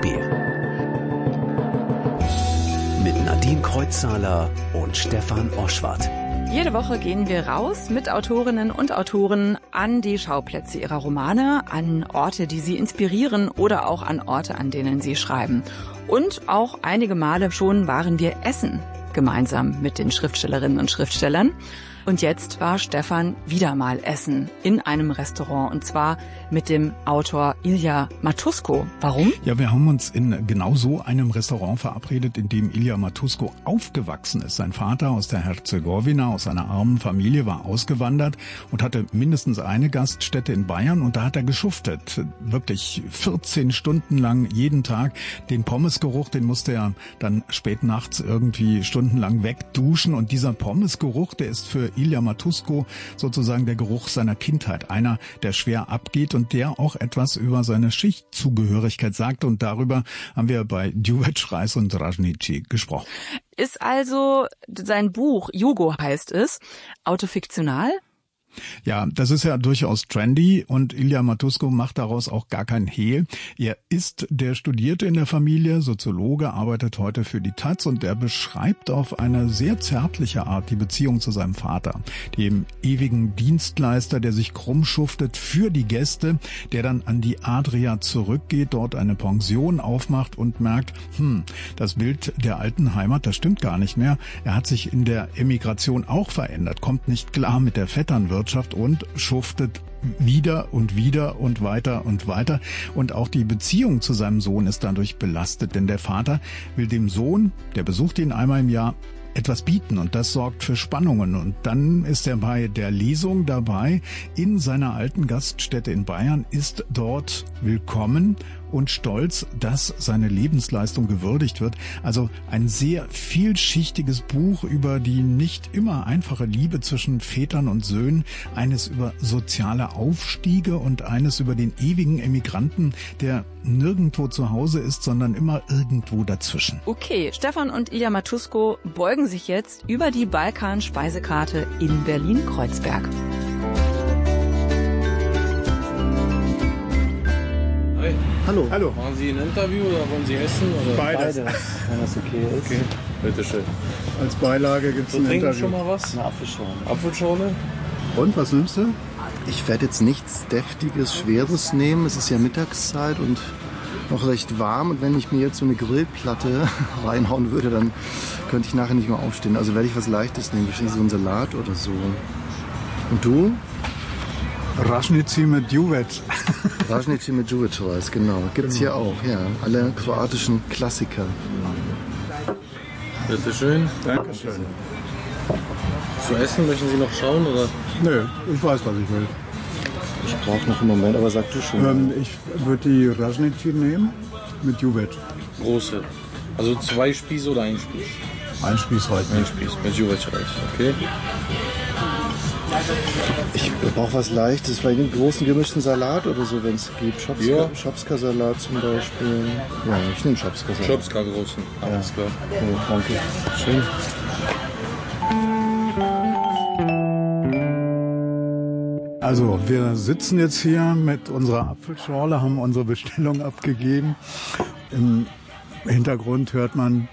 Mit Nadine Kreuzzahler und Stefan Oschwart. Jede Woche gehen wir raus mit Autorinnen und Autoren an die Schauplätze ihrer Romane, an Orte, die sie inspirieren oder auch an Orte, an denen sie schreiben. Und auch einige Male schon waren wir essen, gemeinsam mit den Schriftstellerinnen und Schriftstellern. Und jetzt war Stefan wieder mal essen in einem Restaurant, und zwar mit dem Autor Ilya Matuszko. Warum? Ja, wir haben uns in genau so einem Restaurant verabredet, in dem Ilya Matuszko aufgewachsen ist. Sein Vater aus der Herzegowina, aus einer armen Familie, war ausgewandert und hatte mindestens eine Gaststätte in Bayern, und da hat er geschuftet. Wirklich 14 Stunden lang jeden Tag. Den Pommesgeruch, den musste er dann spät nachts irgendwie stundenlang wegduschen, und dieser Pommesgeruch, der ist für Ilya Matuszko sozusagen der Geruch seiner Kindheit. Einer, der schwer abgeht und der auch etwas über seine Schichtzugehörigkeit sagt. Und darüber haben wir bei Duvetsch, Reis und Rajnici gesprochen. Ist also sein Buch, Jugo heißt es, autofiktional? Ja, das ist ja durchaus trendy, und Ilya Matuszko macht daraus auch gar kein Hehl. Er ist der Studierte in der Familie, Soziologe, arbeitet heute für die Taz, und er beschreibt auf eine sehr zärtliche Art die Beziehung zu seinem Vater, dem ewigen Dienstleister, der sich krumm schuftet für die Gäste, der dann an die Adria zurückgeht, dort eine Pension aufmacht und merkt, das Bild der alten Heimat, das stimmt gar nicht mehr. Er hat sich in der Emigration auch verändert, kommt nicht klar mit der Vetternwirtschaft und schuftet wieder und wieder und weiter und weiter. Und auch die Beziehung zu seinem Sohn ist dadurch belastet, denn der Vater will dem Sohn, der besucht ihn einmal im Jahr, etwas bieten, und das sorgt für Spannungen. Und dann ist er bei der Lesung dabei in seiner alten Gaststätte in Bayern, ist dort willkommen und stolz, dass seine Lebensleistung gewürdigt wird. Also ein sehr vielschichtiges Buch über die nicht immer einfache Liebe zwischen Vätern und Söhnen, eines über soziale Aufstiege und eines über den ewigen Emigranten, der nirgendwo zu Hause ist, sondern immer irgendwo dazwischen. Okay, Stefan und Ilya Matuszko beugen sich jetzt über die Balkan-Speisekarte in Berlin-Kreuzberg. Hi. Hallo. Hallo. Machen Sie ein Interview oder wollen Sie essen? Oder? Beides, wenn das okay ist. Okay, bitteschön. Als Beilage gibt es ein Interview. Interview. Schon mal was? Eine Apfelschorle. Apfelschorle? Und, was nimmst du? Ich werde jetzt nichts Deftiges, Schweres nehmen. Es ist ja Mittagszeit und noch recht warm. Und wenn ich mir jetzt so eine Grillplatte reinhauen würde, dann könnte ich nachher nicht mehr aufstehen. Also werde ich was Leichtes nehmen. Wahrscheinlich so einen Salat oder so. Und du? Rajnici mit Duvetsch. Rajnici mit Duvetsch-Reis, genau. Gibt's hier auch, ja. Alle kroatischen Klassiker. Bitte schön. Dankeschön. Zu essen möchten Sie noch schauen, oder? Nö, ich weiß, was ich will. Ich brauche noch einen Moment, aber sag du schon. Ich würde die Rajnici nehmen mit Duvetsch. Große. Also 2 Spieße oder 1 Spieß? Ein Spieß reicht. Ein Spieß mit Duvetsch-Reis, okay. Ich brauche was Leichtes, vielleicht einen großen gemischten Salat oder so, wenn es gibt. Schopska-Salat zum Beispiel. Ja, ich nehme Schopska-Salat. Schopska großen, alles klar. Ja, danke. Schön. Also, wir sitzen jetzt hier mit unserer Apfelschorle, haben unsere Bestellung abgegeben. Im Hintergrund hört man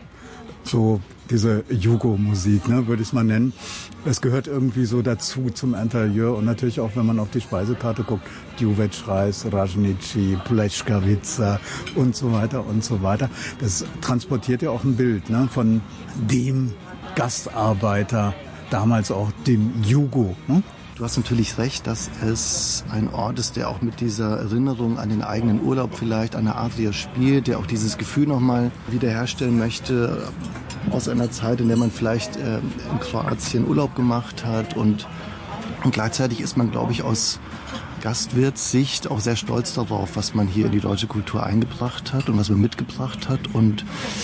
so diese Jugo-Musik, ne, würde ich es mal nennen. Es gehört irgendwie so dazu zum Interieur und natürlich auch, wenn man auf die Speisekarte guckt, Djuvec-Reis, Rajnici, Pleškavica und so weiter und so weiter. Das transportiert ja auch ein Bild, ne, von dem Gastarbeiter, damals auch dem Jugo, ne? Du hast natürlich recht, dass es ein Ort ist, der auch mit dieser Erinnerung an den eigenen Urlaub vielleicht, an der Adria spielt, der auch dieses Gefühl nochmal wiederherstellen möchte aus einer Zeit, in der man vielleicht in Kroatien Urlaub gemacht hat und gleichzeitig ist man, glaube ich, aus Gastwirtssicht auch sehr stolz darauf, was man hier in die deutsche Kultur eingebracht hat und was man mitgebracht hat und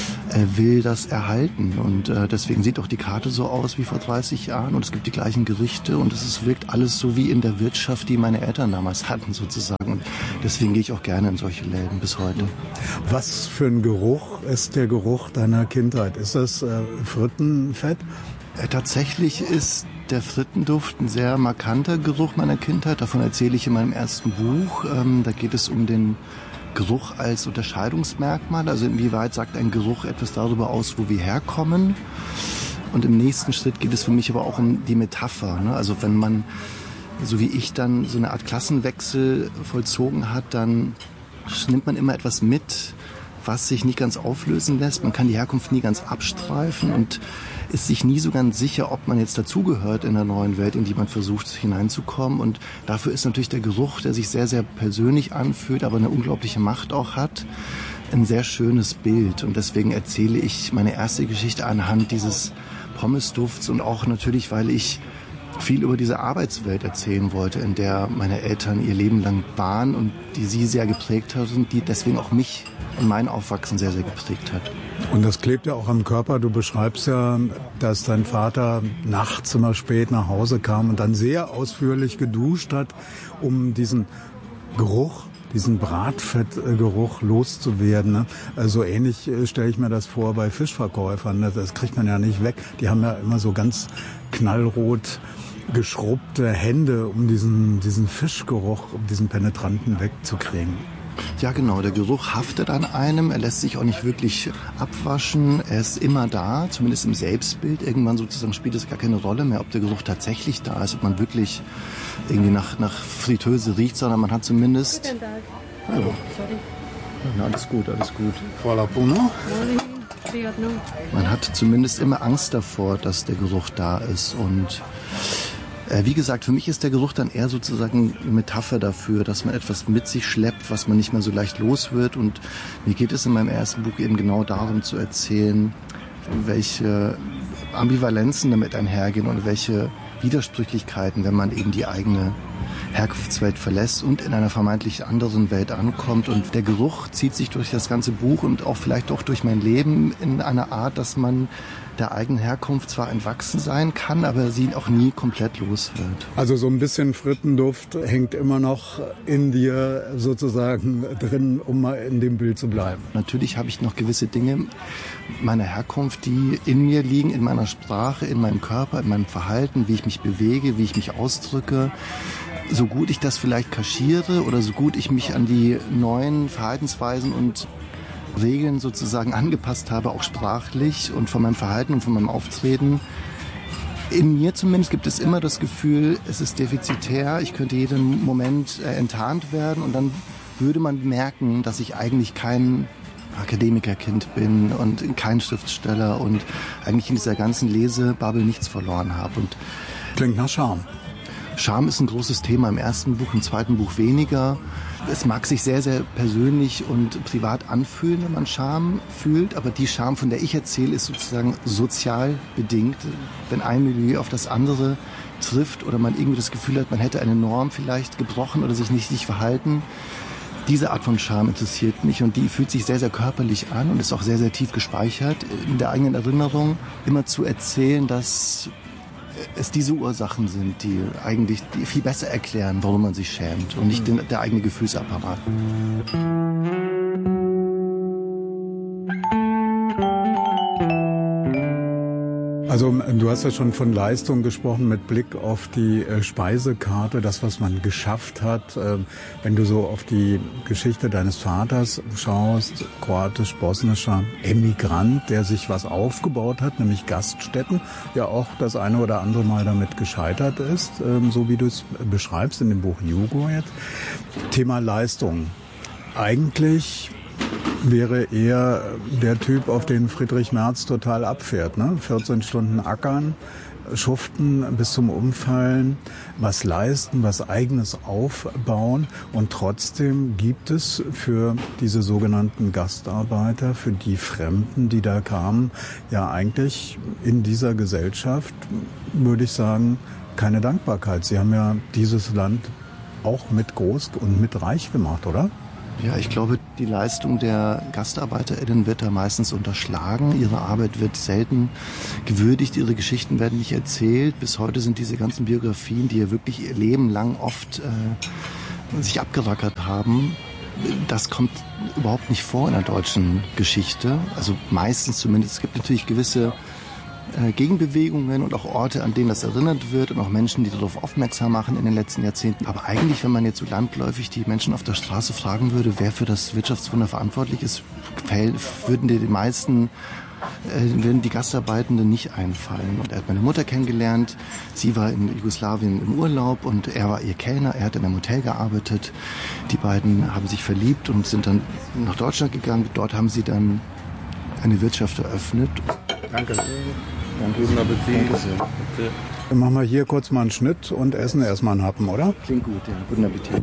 will das erhalten. Und deswegen sieht auch die Karte so aus wie vor 30 Jahren und es gibt die gleichen Gerichte und es wirkt alles so wie in der Wirtschaft, die meine Eltern damals hatten sozusagen. Und deswegen gehe ich auch gerne in solche Läden bis heute. Was für ein Geruch ist der Geruch deiner Kindheit? Ist das Frittenfett? Tatsächlich ist der Frittenduft ein sehr markanter Geruch meiner Kindheit. Davon erzähle ich in meinem ersten Buch. Da geht es um den Geruch als Unterscheidungsmerkmal. Also inwieweit sagt ein Geruch etwas darüber aus, wo wir herkommen. Und im nächsten Schritt geht es für mich aber auch um die Metapher. Ne? Also wenn man, so wie ich dann, so eine Art Klassenwechsel vollzogen hat, dann nimmt man immer etwas mit, was sich nicht ganz auflösen lässt. Man kann die Herkunft nie ganz abstreifen und ist sich nie so ganz sicher, ob man jetzt dazugehört in der neuen Welt, in die man versucht hineinzukommen. Und dafür ist natürlich der Geruch, der sich sehr, sehr persönlich anfühlt, aber eine unglaubliche Macht auch hat, ein sehr schönes Bild. Und deswegen erzähle ich meine erste Geschichte anhand dieses Pommesdufts und auch natürlich, weil ich viel über diese Arbeitswelt erzählen wollte, in der meine Eltern ihr Leben lang waren und die sie sehr geprägt hat und die deswegen auch mich und mein Aufwachsen sehr, sehr geprägt hat. Und das klebt ja auch am Körper. Du beschreibst ja, dass dein Vater nachts immer spät nach Hause kam und dann sehr ausführlich geduscht hat, um diesen Geruch, diesen Bratfettgeruch loszuwerden. Ne? Also ähnlich stelle ich mir das vor bei Fischverkäufern. Ne? Das kriegt man ja nicht weg. Die haben ja immer so ganz knallrot geschrubbte Hände, um diesen Fischgeruch, um diesen penetranten wegzukriegen. Ja, genau. Der Geruch haftet an einem. Er lässt sich auch nicht wirklich abwaschen. Er ist immer da, zumindest im Selbstbild. Irgendwann sozusagen spielt es gar keine Rolle mehr, ob der Geruch tatsächlich da ist, ob man wirklich irgendwie nach Fritteuse riecht, sondern man hat zumindest... Guten Tag. Hallo. Sorry. Ja, alles gut, alles gut. Voilà, Bruno. Man hat zumindest immer Angst davor, dass der Geruch da ist. Und wie gesagt, für mich ist der Geruch dann eher sozusagen eine Metapher dafür, dass man etwas mit sich schleppt, was man nicht mehr so leicht los wird. Und mir geht es in meinem ersten Buch eben genau darum zu erzählen, welche Ambivalenzen damit einhergehen und welche Widersprüchlichkeiten, wenn man eben die eigene Herkunftswelt verlässt und in einer vermeintlich anderen Welt ankommt. Und der Geruch zieht sich durch das ganze Buch und auch vielleicht auch durch mein Leben in einer Art, dass man der eigenen Herkunft zwar entwachsen sein kann, aber sie auch nie komplett los wird. Also so ein bisschen Frittenduft hängt immer noch in dir sozusagen drin, um mal in dem Bild zu bleiben. Natürlich habe ich noch gewisse Dinge meiner Herkunft, die in mir liegen, in meiner Sprache, in meinem Körper, in meinem Verhalten, wie ich mich bewege, wie ich mich ausdrücke. So gut ich das vielleicht kaschiere oder so gut ich mich an die neuen Verhaltensweisen und Regeln sozusagen angepasst habe, auch sprachlich und von meinem Verhalten und von meinem Auftreten. In mir zumindest gibt es immer das Gefühl, es ist defizitär, ich könnte jeden Moment enttarnt werden und dann würde man merken, dass ich eigentlich kein Akademikerkind bin und kein Schriftsteller und eigentlich in dieser ganzen Lesebubble nichts verloren habe. Und klingt nach Charme. Scham ist ein großes Thema im ersten Buch, im zweiten Buch weniger. Es mag sich sehr, sehr persönlich und privat anfühlen, wenn man Scham fühlt, aber die Scham, von der ich erzähle, ist sozusagen sozial bedingt. Wenn ein Milieu auf das andere trifft oder man irgendwie das Gefühl hat, man hätte eine Norm vielleicht gebrochen oder sich nicht richtig verhalten, diese Art von Scham interessiert mich und die fühlt sich sehr, sehr körperlich an und ist auch sehr, sehr tief gespeichert in der eigenen Erinnerung. Immer zu erzählen, dass es diese Ursachen sind, die eigentlich viel besser erklären, warum man sich schämt und nicht der eigene Gefühlsapparat. Also du hast ja schon von Leistung gesprochen mit Blick auf die Speisekarte, das, was man geschafft hat. Wenn du so auf die Geschichte deines Vaters schaust, kroatisch-bosnischer Emigrant, der sich was aufgebaut hat, nämlich Gaststätten, ja auch das eine oder andere Mal damit gescheitert ist, so wie du es beschreibst in dem Buch Jugo jetzt. Thema Leistung. Eigentlich wäre eher der Typ, auf den Friedrich Merz total abfährt, ne? 14 Stunden ackern, schuften bis zum Umfallen, was leisten, was Eigenes aufbauen. Und trotzdem gibt es für diese sogenannten Gastarbeiter, für die Fremden, die da kamen, ja eigentlich in dieser Gesellschaft, würde ich sagen, keine Dankbarkeit. Sie haben ja dieses Land auch mit groß und mit reich gemacht, oder? Ja, ich glaube, die Leistung der GastarbeiterInnen wird da meistens unterschlagen. Ihre Arbeit wird selten gewürdigt, ihre Geschichten werden nicht erzählt. Bis heute sind diese ganzen Biografien, die ja wirklich ihr Leben lang oft sich abgerackert haben, das kommt überhaupt nicht vor in der deutschen Geschichte. Also meistens zumindest. Es gibt natürlich gewisse Gegenbewegungen und auch Orte, an denen das erinnert wird und auch Menschen, die darauf aufmerksam machen in den letzten Jahrzehnten. Aber eigentlich, wenn man jetzt so landläufig die Menschen auf der Straße fragen würde, wer für das Wirtschaftswunder verantwortlich ist, würden die Gastarbeitenden nicht einfallen. Und er hat meine Mutter kennengelernt. Sie war in Jugoslawien im Urlaub und er war ihr Kellner. Er hat in einem Hotel gearbeitet. Die beiden haben sich verliebt und sind dann nach Deutschland gegangen. Dort haben sie dann eine Wirtschaft eröffnet. Danke. Guten Appetit. Dann machen wir hier kurz mal einen Schnitt und essen erstmal einen Happen, oder? Klingt gut, ja. Guten Appetit.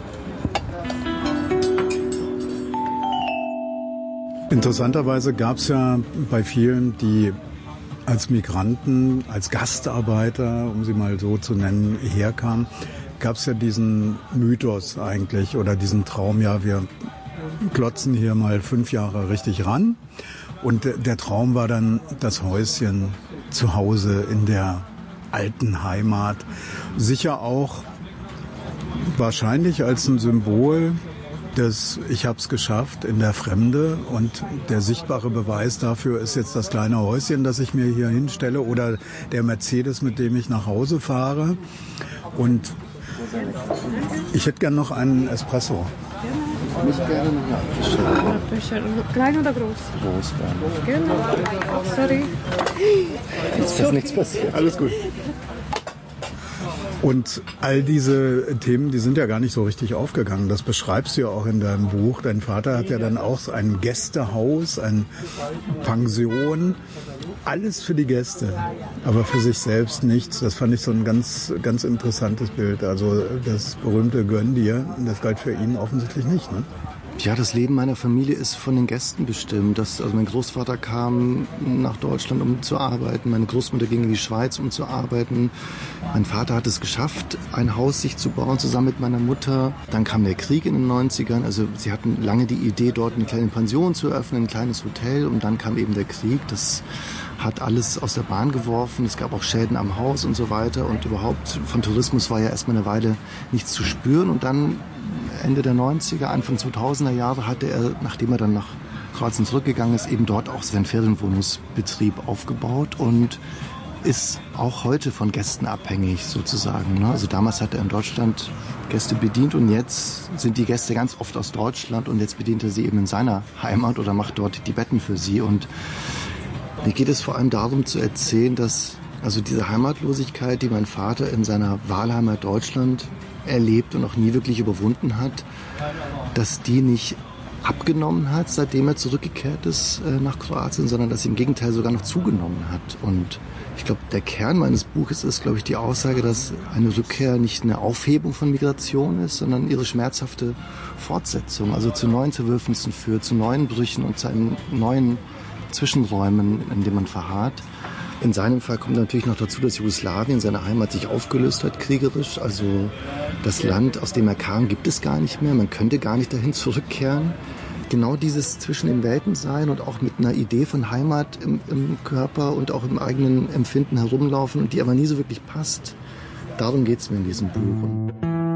Interessanterweise gab es ja bei vielen, die als Migranten, als Gastarbeiter, um sie mal so zu nennen, herkamen, gab es ja diesen Mythos eigentlich oder diesen Traum, ja, wir klotzen hier mal 5 Jahre richtig ran. Und der Traum war dann das Häuschen zu Hause in der alten Heimat. Sicher auch wahrscheinlich als ein Symbol des Ich hab's geschafft in der Fremde. Und der sichtbare Beweis dafür ist jetzt das kleine Häuschen, das ich mir hier hinstelle oder der Mercedes, mit dem ich nach Hause fahre. Und ich hätte gern noch einen Espresso. Ich gerne noch eine Fischer. Klein oder groß? Groß, gerne. Genau. Sorry. Jetzt ist nichts passiert. Alles gut. Und all diese Themen, die sind ja gar nicht so richtig aufgegangen. Das beschreibst du ja auch in deinem Buch. Dein Vater hat ja dann auch ein Gästehaus, eine Pension. Alles für die Gäste, aber für sich selbst nichts. Das fand ich so ein ganz, ganz interessantes Bild. Also das berühmte Gönn dir, das galt für ihn offensichtlich nicht, ne? Ja, das Leben meiner Familie ist von den Gästen bestimmt. Also mein Großvater kam nach Deutschland, um zu arbeiten. Meine Großmutter ging in die Schweiz, um zu arbeiten. Mein Vater hat es geschafft, ein Haus sich zu bauen, zusammen mit meiner Mutter. Dann kam der Krieg in den 90ern. Also sie hatten lange die Idee, dort eine kleine Pension zu eröffnen, ein kleines Hotel. Und dann kam eben der Krieg. Das hat alles aus der Bahn geworfen. Es gab auch Schäden am Haus und so weiter. Und überhaupt von Tourismus war ja erstmal eine Weile nichts zu spüren. Und dann Ende der 90er, Anfang 2000er Jahre hatte er, nachdem er dann nach Kroatien zurückgegangen ist, eben dort auch seinen Ferienwohnungsbetrieb aufgebaut und ist auch heute von Gästen abhängig sozusagen. Also damals hat er in Deutschland Gäste bedient und jetzt sind die Gäste ganz oft aus Deutschland und jetzt bedient er sie eben in seiner Heimat oder macht dort die Betten für sie. Und mir geht es vor allem darum zu erzählen, dass also diese Heimatlosigkeit, die mein Vater in seiner Wahlheimat Deutschland erlebt und auch nie wirklich überwunden hat, dass die nicht abgenommen hat, seitdem er zurückgekehrt ist nach Kroatien, sondern dass sie im Gegenteil sogar noch zugenommen hat. Und ich glaube, der Kern meines Buches ist, glaube ich, die Aussage, dass eine Rückkehr nicht eine Aufhebung von Migration ist, sondern ihre schmerzhafte Fortsetzung, also zu neuen Zerwürfnissen führt, zu neuen Brüchen und zu einem neuen Zwischenräumen, in denen man verharrt. In seinem Fall kommt natürlich noch dazu, dass Jugoslawien, seine Heimat, sich aufgelöst hat, kriegerisch. Also das Land, aus dem er kam, gibt es gar nicht mehr. Man könnte gar nicht dahin zurückkehren. genau dieses zwischen den Welten sein und auch mit einer Idee von Heimat im Körper und auch im eigenen Empfinden herumlaufen und die aber nie so wirklich passt. Darum geht's mir in diesem Buch.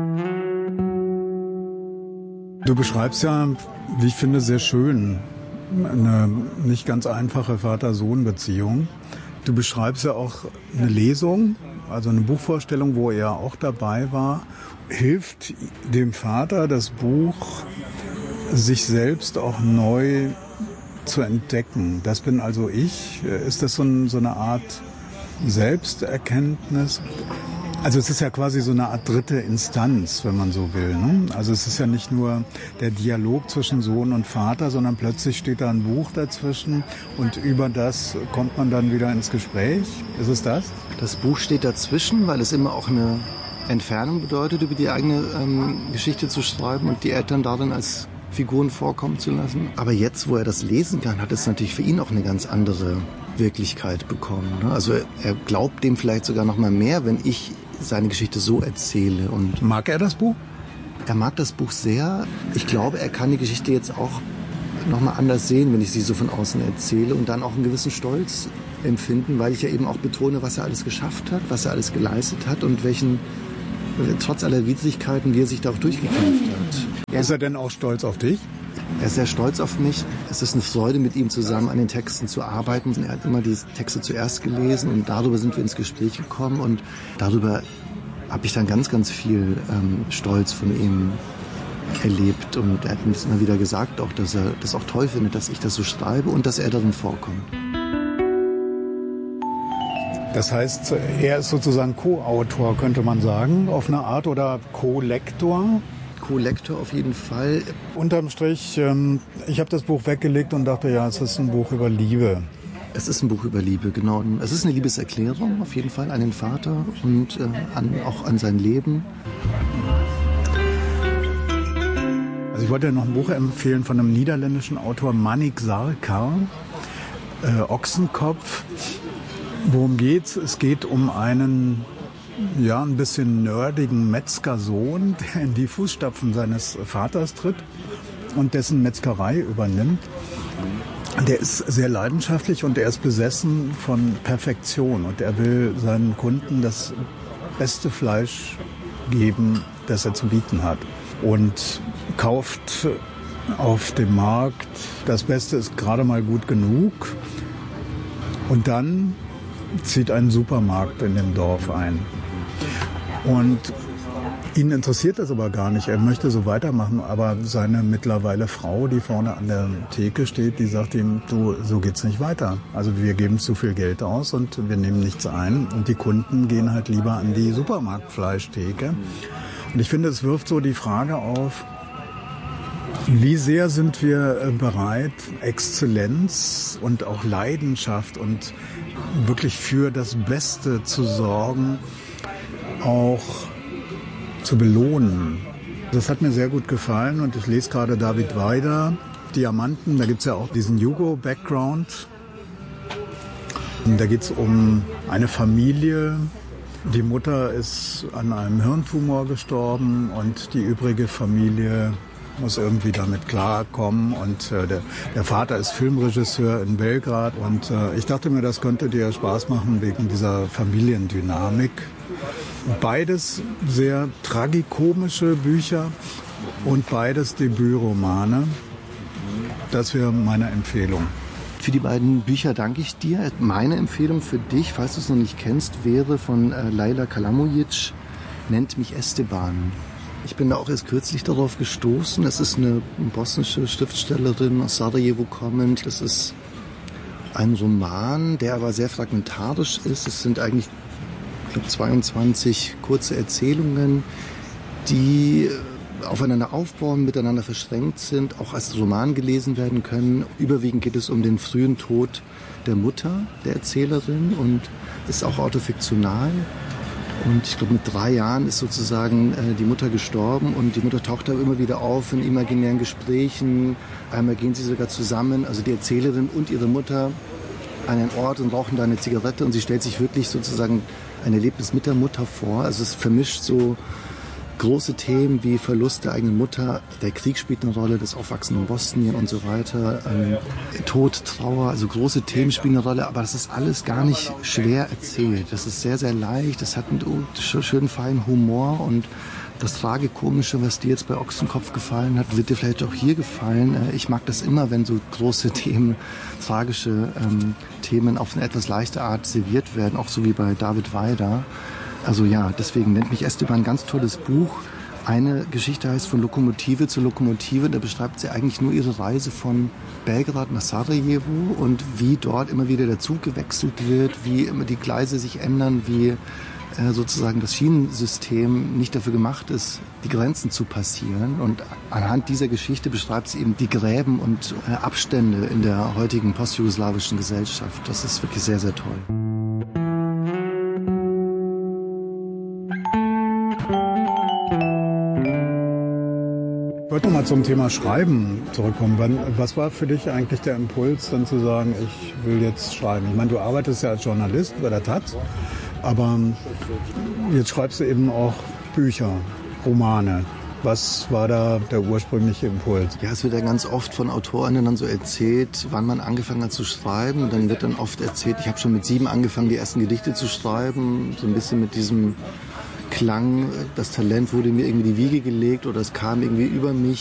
Du beschreibst ja, wie ich finde, sehr schön eine nicht ganz einfache Vater-Sohn-Beziehung. Du beschreibst ja auch eine Lesung, also eine Buchvorstellung, wo er auch dabei war. Hilft dem Vater das Buch, sich selbst auch neu zu entdecken? Das bin also ich. Ist das so eine Art Selbsterkenntnis? Also es ist ja quasi so eine Art dritte Instanz, wenn man so will, ne? Also es ist ja nicht nur der Dialog zwischen Sohn und Vater, sondern plötzlich steht da ein Buch dazwischen und über das kommt man dann wieder ins Gespräch. Ist es das? Das Buch steht dazwischen, weil es immer auch eine Entfernung bedeutet, über die eigene Geschichte zu schreiben und die Eltern darin als Figuren vorkommen zu lassen. Aber jetzt, wo er das lesen kann, hat es natürlich für ihn auch eine ganz andere Wirklichkeit bekommen. Also er glaubt dem vielleicht sogar noch mal mehr, wenn ich seine Geschichte so erzähle. Und mag er das Buch? Er mag das Buch sehr. Ich glaube, er kann die Geschichte jetzt auch noch mal anders sehen, wenn ich sie so von außen erzähle und dann auch einen gewissen Stolz empfinden, weil ich ja eben auch betone, was er alles geschafft hat, was er alles geleistet hat und trotz aller Widrigkeiten, wie er sich da auch durchgekämpft hat. Ist er denn auch stolz auf dich? Er ist sehr stolz auf mich. Es ist eine Freude, mit ihm zusammen an den Texten zu arbeiten. Er hat immer die Texte zuerst gelesen und darüber sind wir ins Gespräch gekommen und darüber habe ich dann ganz, ganz viel Stolz von ihm erlebt und er hat mir das immer wieder gesagt, auch, dass er das auch toll findet, dass ich das so schreibe und dass er darin vorkommt. Das heißt, er ist sozusagen Co-Autor, könnte man sagen, auf eine Art, oder Co-Lektor? Co-Lektor auf jeden Fall. Unterm Strich, ich habe das Buch weggelegt und dachte, ja, es ist ein Buch über Liebe. Es ist ein Buch über Liebe, genau. Es ist eine Liebeserklärung auf jeden Fall an den Vater und auch an sein Leben. Also ich wollte ja noch ein Buch empfehlen von einem niederländischen Autor, Manik Sarkar, Ochsenkopf. Worum geht's? Es geht um einen ein bisschen nerdigen Metzgersohn, der in die Fußstapfen seines Vaters tritt und dessen Metzgerei übernimmt. Der ist sehr leidenschaftlich und er ist besessen von Perfektion und er will seinen Kunden das beste Fleisch geben, das er zu bieten hat, und kauft auf dem Markt, das Beste ist gerade mal gut genug, und dann zieht ein Supermarkt in dem Dorf ein. Und ihn interessiert das aber gar nicht. Er möchte so weitermachen, aber seine mittlerweile Frau, die vorne an der Theke steht, die sagt ihm, du, so geht's nicht weiter. Also wir geben zu viel Geld aus und wir nehmen nichts ein und die Kunden gehen halt lieber an die Supermarktfleischtheke. Und ich finde, es wirft so die Frage auf, wie sehr sind wir bereit, Exzellenz und auch Leidenschaft und wirklich für das Beste zu sorgen, auch zu belohnen. Das hat mir sehr gut gefallen und ich lese gerade David Weider, Diamanten, da gibt's ja auch diesen Jugo-Background. Da geht's um eine Familie. Die Mutter ist an einem Hirntumor gestorben und die übrige Familie muss irgendwie damit klarkommen und der Vater ist Filmregisseur in Belgrad und ich dachte mir, das könnte dir Spaß machen wegen dieser Familiendynamik. Beides sehr tragikomische Bücher und beides Debütromane. Das wäre meine Empfehlung. Für die beiden Bücher danke ich dir. Meine Empfehlung für dich, falls du es noch nicht kennst, wäre von Leila Kalamujic, Nennt mich Esteban. Ich bin da auch erst kürzlich darauf gestoßen. Es ist eine bosnische Schriftstellerin aus Sarajevo kommend. Das ist ein Roman, der aber sehr fragmentarisch ist. Es sind eigentlich 22 kurze Erzählungen, die aufeinander aufbauen, miteinander verschränkt sind, auch als Roman gelesen werden können. Überwiegend geht es um den frühen Tod der Mutter der Erzählerin und ist auch autofiktional. Und ich glaube, mit 3 Jahren ist sozusagen die Mutter gestorben und die Mutter taucht da immer wieder auf in imaginären Gesprächen. Einmal gehen sie sogar zusammen, also die Erzählerin und ihre Mutter, an einen Ort und rauchen da eine Zigarette und sie stellt sich wirklich sozusagen ein Erlebnis mit der Mutter vor. Also es vermischt so große Themen wie Verlust der eigenen Mutter, der Krieg spielt eine Rolle, das Aufwachsen in Bosnien und so weiter, Tod, Trauer, also große Themen spielen eine Rolle, aber das ist alles gar nicht schwer erzählt. Das ist sehr, sehr leicht, das hat einen schönen feinen Humor und das Tragikomische, was dir jetzt bei Ochsenkopf gefallen hat, wird dir vielleicht auch hier gefallen. Ich mag das immer, wenn so große Themen, tragische Themen auf eine etwas leichte Art serviert werden, auch so wie bei David Weider. Also ja, deswegen nennt mich Esteban ein ganz tolles Buch. Eine Geschichte heißt Von Lokomotive zu Lokomotive. Da beschreibt sie eigentlich nur ihre Reise von Belgrad nach Sarajevo und wie dort immer wieder der Zug gewechselt wird, wie immer die Gleise sich ändern, wie sozusagen das Schienensystem nicht dafür gemacht ist, die Grenzen zu passieren. Und anhand dieser Geschichte beschreibt sie eben die Gräben und Abstände in der heutigen postjugoslawischen Gesellschaft. Das ist wirklich sehr, sehr toll. Ich wollte noch mal zum Thema Schreiben zurückkommen. Was war für dich eigentlich der Impuls, dann zu sagen, ich will jetzt schreiben? Ich meine, du arbeitest ja als Journalist bei der Taz, aber jetzt schreibst du eben auch Bücher, Romane. Was war da der ursprüngliche Impuls? Ja, es wird ja ganz oft von Autorinnen dann so erzählt, wann man angefangen hat zu schreiben. Dann wird dann oft erzählt, ich habe schon mit 7 angefangen, die ersten Gedichte zu schreiben. So ein bisschen mit diesem Klang, das Talent wurde mir irgendwie in die Wiege gelegt oder es kam irgendwie über mich.